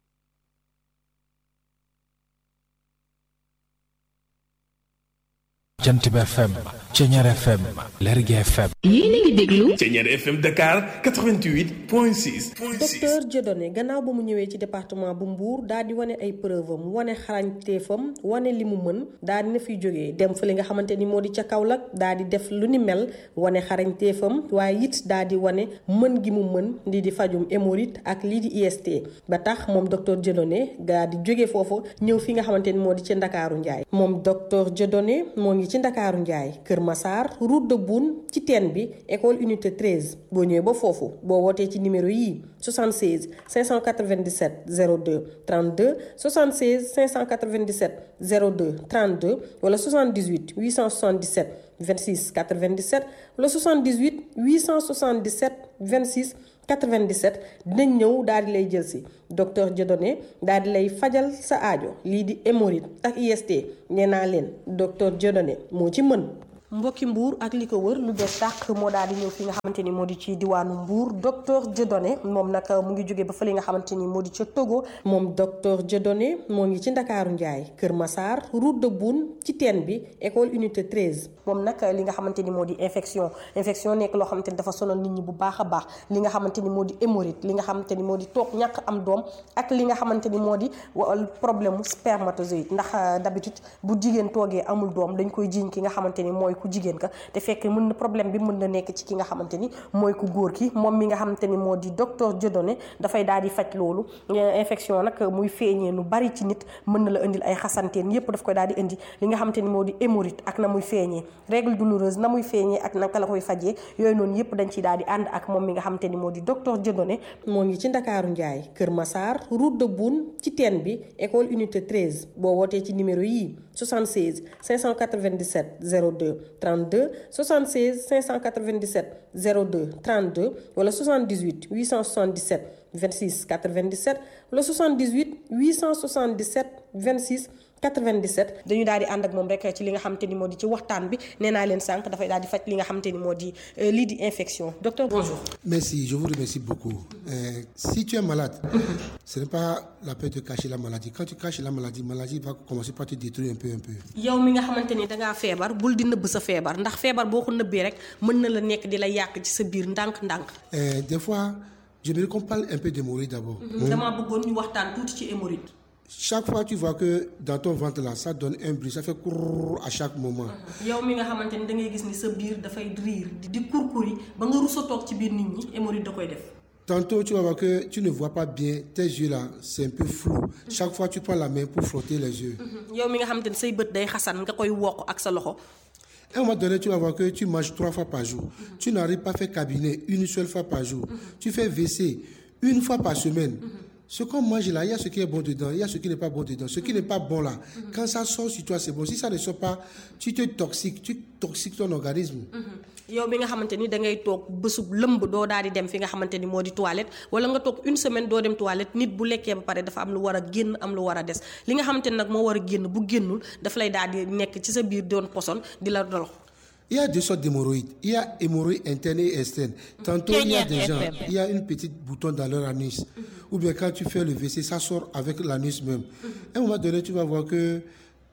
Jant Ba F M, Thiéniere F M, Lergui F M. yéen a ngi déglu Thiéniere F M Dakar quatre-vingt-huit point six. docteur Dieudonné gannaaw ba mu ñëwee ci département bu Mbour daal di wane ay preuve am wane xarañteefam wane li mu mën daal di na fiy jógee dem fa li nga xamante ni moo di ca Kaolack daal di def lu ni mel wane xarañteefam waaye it daal di wane mën gi mu mën lii di fajum hémorroïde ak lii di I S T ba tax moom docteur Dieudonné daal di jógee foofu ñëw fi nga xamante ni moo di ca Ndakaaru Njaay moom docteur Dieudonné moo ngi ci Ndakaaru Njaay Kër Massar route de Boune ci teen bi école unité treize boo ñëwee ba foofu boo wootee ci numéro yii soixante-seize cinq cent quatre-vingt-dix-sept zéro deux trente-deux soixante-seize cinq cent quatre-vingt-dix-sept zéro deux trente-deux wala soixante-dix-huit huit cent soixante-dix-sept vingt-six quatre-vingt-dix-sept wala soixante-dix-huit huit cent soixante-dix-sept vingt-six quatre-vingt-dix-sept dinañ ñëw daal di lay jël si docteur Dieudonné daal di lay fajal sa aajo lii di hémorroïde ak I S T nee naa leen docteur Dieudonné moo ci mën. mbokki Mbour ak li ko wër lu bees tàq moo daal di ñëw fi nga xamante ni moo di ci diwaanu Mbour docteur Dieudonné moom nag mu ngi jóge ba fa li nga xamante ni moo di ca Togo moom docteur Dieudonné moo ngi ci Ndakaaru Njaay Kër Massar route de Boune ci teen bi école unité treize moom nag li nga xamante ni moo di infection infection nekk loo xamante ni dafa sonal nit ñi bu baax a baax li nga xamante ni moo di hémorroïde li nga xamante ni moo di toog ñàkk am doom ak li nga xamante ni moo di problème mu spermatozoïde ndax d'habitude bu jigéen toogee amul doom dañ koy jiiñ ki nga xamante ni mooy ku jigéen ka te fekk mën na problème bi mën na nekk ci ki nga xamante ni mooy ku góor ki moom mi nga xamante ni moo di docteur Dieudonné dafay daal di faj loolu infection nag muy feeñee nu bari ci nit mën na la indil ay xasanteen yépp daf koy daal di indi li nga xamante ni moo di hémorroïde ak na muy feeñee règle douloureuse na muy feeñee ak naka la koy fajee yooyu noonu yépp dañ ciy daal di ànd ak moom mi nga xamante ni moo di docteur Dieudonné moo ngi ci Ndakaaru Njaay Kër Massar route de Boune ci teen bi école unité treize boo wootee ci numéro yii soixante-seize cinq cent quatre-vingt-dix-sept zéro deux trente-deux soixante-seize cinq cent quatre-vingt-dix-sept zéro deux trente-deux wala soixante-dix-huit huit cent soixante-dix-sept vingt-six quatre-vingt-dix-sept wala soixante-dix-huit huit cent soixante-dix-sept vingt-six quatre-vingt-dix-sept dañu daal di ànd ak moom rek ci li nga xamante ni moo di ci waxtaan bi nee naa leen sànq dafay daal di faj li nga xamante ni moo di lii di infection docteur bonjour. Merci, je vous remercie beaucoup. Euh, si tu es malade, ce n'est pas la peine de cacher la maladie. Quand tu caches la maladie, la maladie va commencer par te détruire un peu un peu. yow mi nga xamante ni dangaa feebar bul di nëbb sa feebar ndax feebar boo ko nëbbee rek mën na la nekk di la yàq ci sa biir ndànk-ndànk. Euh, des fois, j'aimerais qu'on parle un peu d'hémorroïde d'abord. damaa bëggoon ñu waxtaan tuuti ci hémorroïde. Chaque fois tu vois que dans ton ventre là ça donne un bruit, ça fait courr à chaque moment. yow mi nga xamante ni da ngay gis ni sa biir dafay riir di kurkuri ba nga rusa toog ci biir nit ñi hémorroïde da koy def. Tantôt tu vas voir que tu ne vois pas bien, tes yeux là c'est un peu flou. Chaque fois tu prends la main pour frotter les yeux. yow mi nga xamante ni say bët day xasan nga koy wokk ak sa loxo. À un moment donné, tu vas voir que tu manges trois fois par jour. Mm-hmm. Tu n'arrives pas à faire cabinet une seule fois par jour. Mm-hmm. Tu fais W C une fois par semaine. Mm-hmm. Ce qu'on mange là, il y a ce qui est bon dedans, il y a ce qui n'est pas bon dedans. Ce qui n'est pas bon là, mm-hmm. quand ça sort sur toi, c'est bon. Si ça ne sort pas, tu te toxiques, tu toxiques ton organisme. Mm-hmm. yow bi nga xamante ni da ngay toog bésub lëmb doo daal di dem fi nga xamante ni moo di toilette wala nga toog une semaine doo dem toilette nit bu lekkee ba pare dafa am lu war a génn am lu war a des li nga xamante ni nag moo war a génn bu génnul dafa lay daal di nekk ci sa biir doon poson di la dolo. Il y a deux sortes d'hémorroïdes. Il y a hémorroïdes internes et externes. Tantôt, il y a des gens, il y a une petite bouton dans leur anus. Mm-hmm. Ou bien quand tu fais le W C, ça sort avec l'anus même. Mm-hmm. À un moment donné, tu vas voir que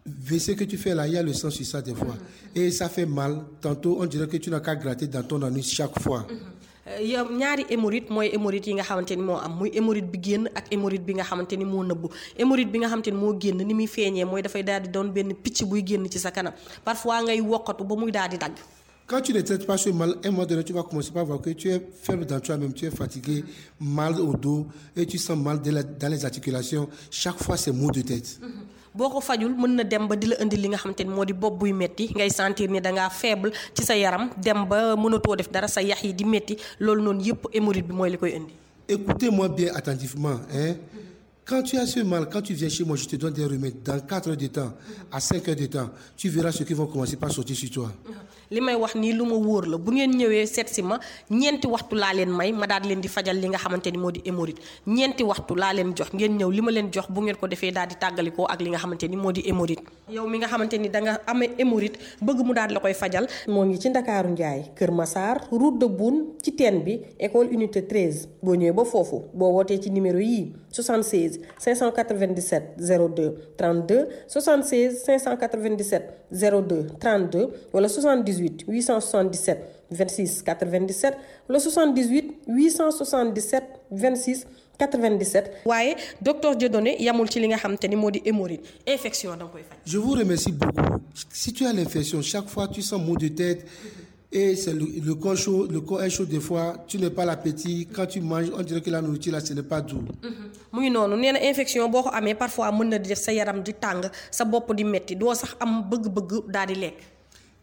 W C que tu fais là, il y a le sang sur ça des fois. Mm-hmm. Et ça fait mal. Tantôt, on dirait que tu n'as qu'à gratter dans ton anus chaque fois. Mm-hmm. yow ñaari hémorroïde mooy hémorroïde yi nga xamante ni moo am muy hémorroïde bi génn ak hémorroïde bi nga xamante ni moo nëbbu hémorroïde bi nga xamante ni moo génn ni muy feeñee mooy dafay daal di doon benn picc buy génn ci sa kanam parfois ngay wokkatu ba muy daal di dagg. Quand tu ne traites pas ce mal, à un moment donné, tu vas commencer par voir que tu es faible dans toi-même, tu es fatigué, mal au dos et tu sens mal dans les articulations. Chaque fois, c'est maux de tête. boo ko fajul mën na dem ba di la indi li nga xamante ni moo di bopp buy metti ngay sentir ni dangaa faible ci sa yaram dem ba mënatoo def dara sa yax yi di metti loolu noonu yëpp hémorroïde bi mooy li koy indi. Écoutez-moi bien attentivement, hein. Quand tu as ce mal, quand tu viens chez moi, je te donne des remèdes. Dans quatre heures de temps, à cinq heures de temps, tu verras ce qui vont commencer par sortir sur toi. li may wax nii lu ma wóor la bu ngeen ñëwee seet si ma ñeenti waxtu laa leen may ma daal leen di fajal li nga xamante ni moo di hémorroïde ñeenti waxtu laa leen jox ngeen ñëw li ma leen jox bu ngeen ko defee daal di tàggalikoo ak li nga xamante ni moo di hémorroïde. yow mi nga xamante ni da nga amee hémorroïde bëgg mu daal la koy fajal. moo ngi ci Ndakaaru Njaay Kër Massar route de Boune ci teen bi école unité treize boo ñëwee ba foofu boo wootee ci numéro yii soixante-seize cinq cent quatre-vingt-dix-sept zéro deux trente-deux soixante-seize cinq cent quatre-vingt-dix-sept zéro deux trente-deux wala soixante-dix-huit huit cent soixante-dix-sept vingt-six quatre-vingt-dix-sept wala soixante-dix-huit huit cent soixante-dix-sept vingt-six quatre-vingt-dix-sept. waaye docteur Dieudonné yamul ci li nga xamante ni moo di hémorroïde infection da nga koy faj. Je vous remercie beaucoup. Si tu as l'infection, chaque fois tu sens maux de tête et c'est le, le corps chaud, le corps est chaud des fois, tu n'as pas l'appétit. Quand tu manges, on dirait que la nourriture là, ce n'est pas doux. mu ngi noonu nee na infection boo ko amee parfois mën na di def sa yaram di tàng sa bopp di metti doo sax am bëgg-bëgg daal di lekk.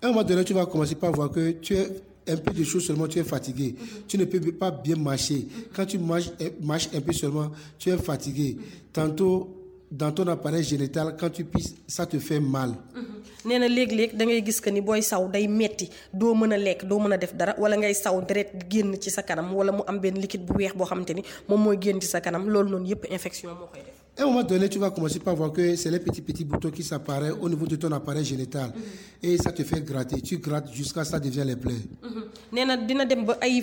À un moment donné, tu vas commencer par voir que tu es un peu de choses seulement, tu es fatigué. Mm-hmm. Tu ne peux pas bien marcher. Mm-hmm. Quand tu marches, marches un peu seulement, tu es fatigué. Mm-hmm. Tantôt, dans ton appareil génital, quand tu pisses, ça te fait mal. nee na léeg-léeg da ngay gis que ni booy saw day metti doo mën a lekk doo mën a def dara wala ngay saw deret génn ci sa kanam wala mu am benn liquide bu weex boo xamante ni moom mooy génn ci sa kanam loolu noonu yëpp infection moo koy def. À un moment donné, tu vas commencer par voir que c'est les petits petits boutons qui s'apparaissent au niveau de ton appareil génital. Mm-hmm. Et ça te fait gratter. Tu grattes jusqu'à ce que ça devienne les plaies. Mm-hmm. nee na dina dem ba ay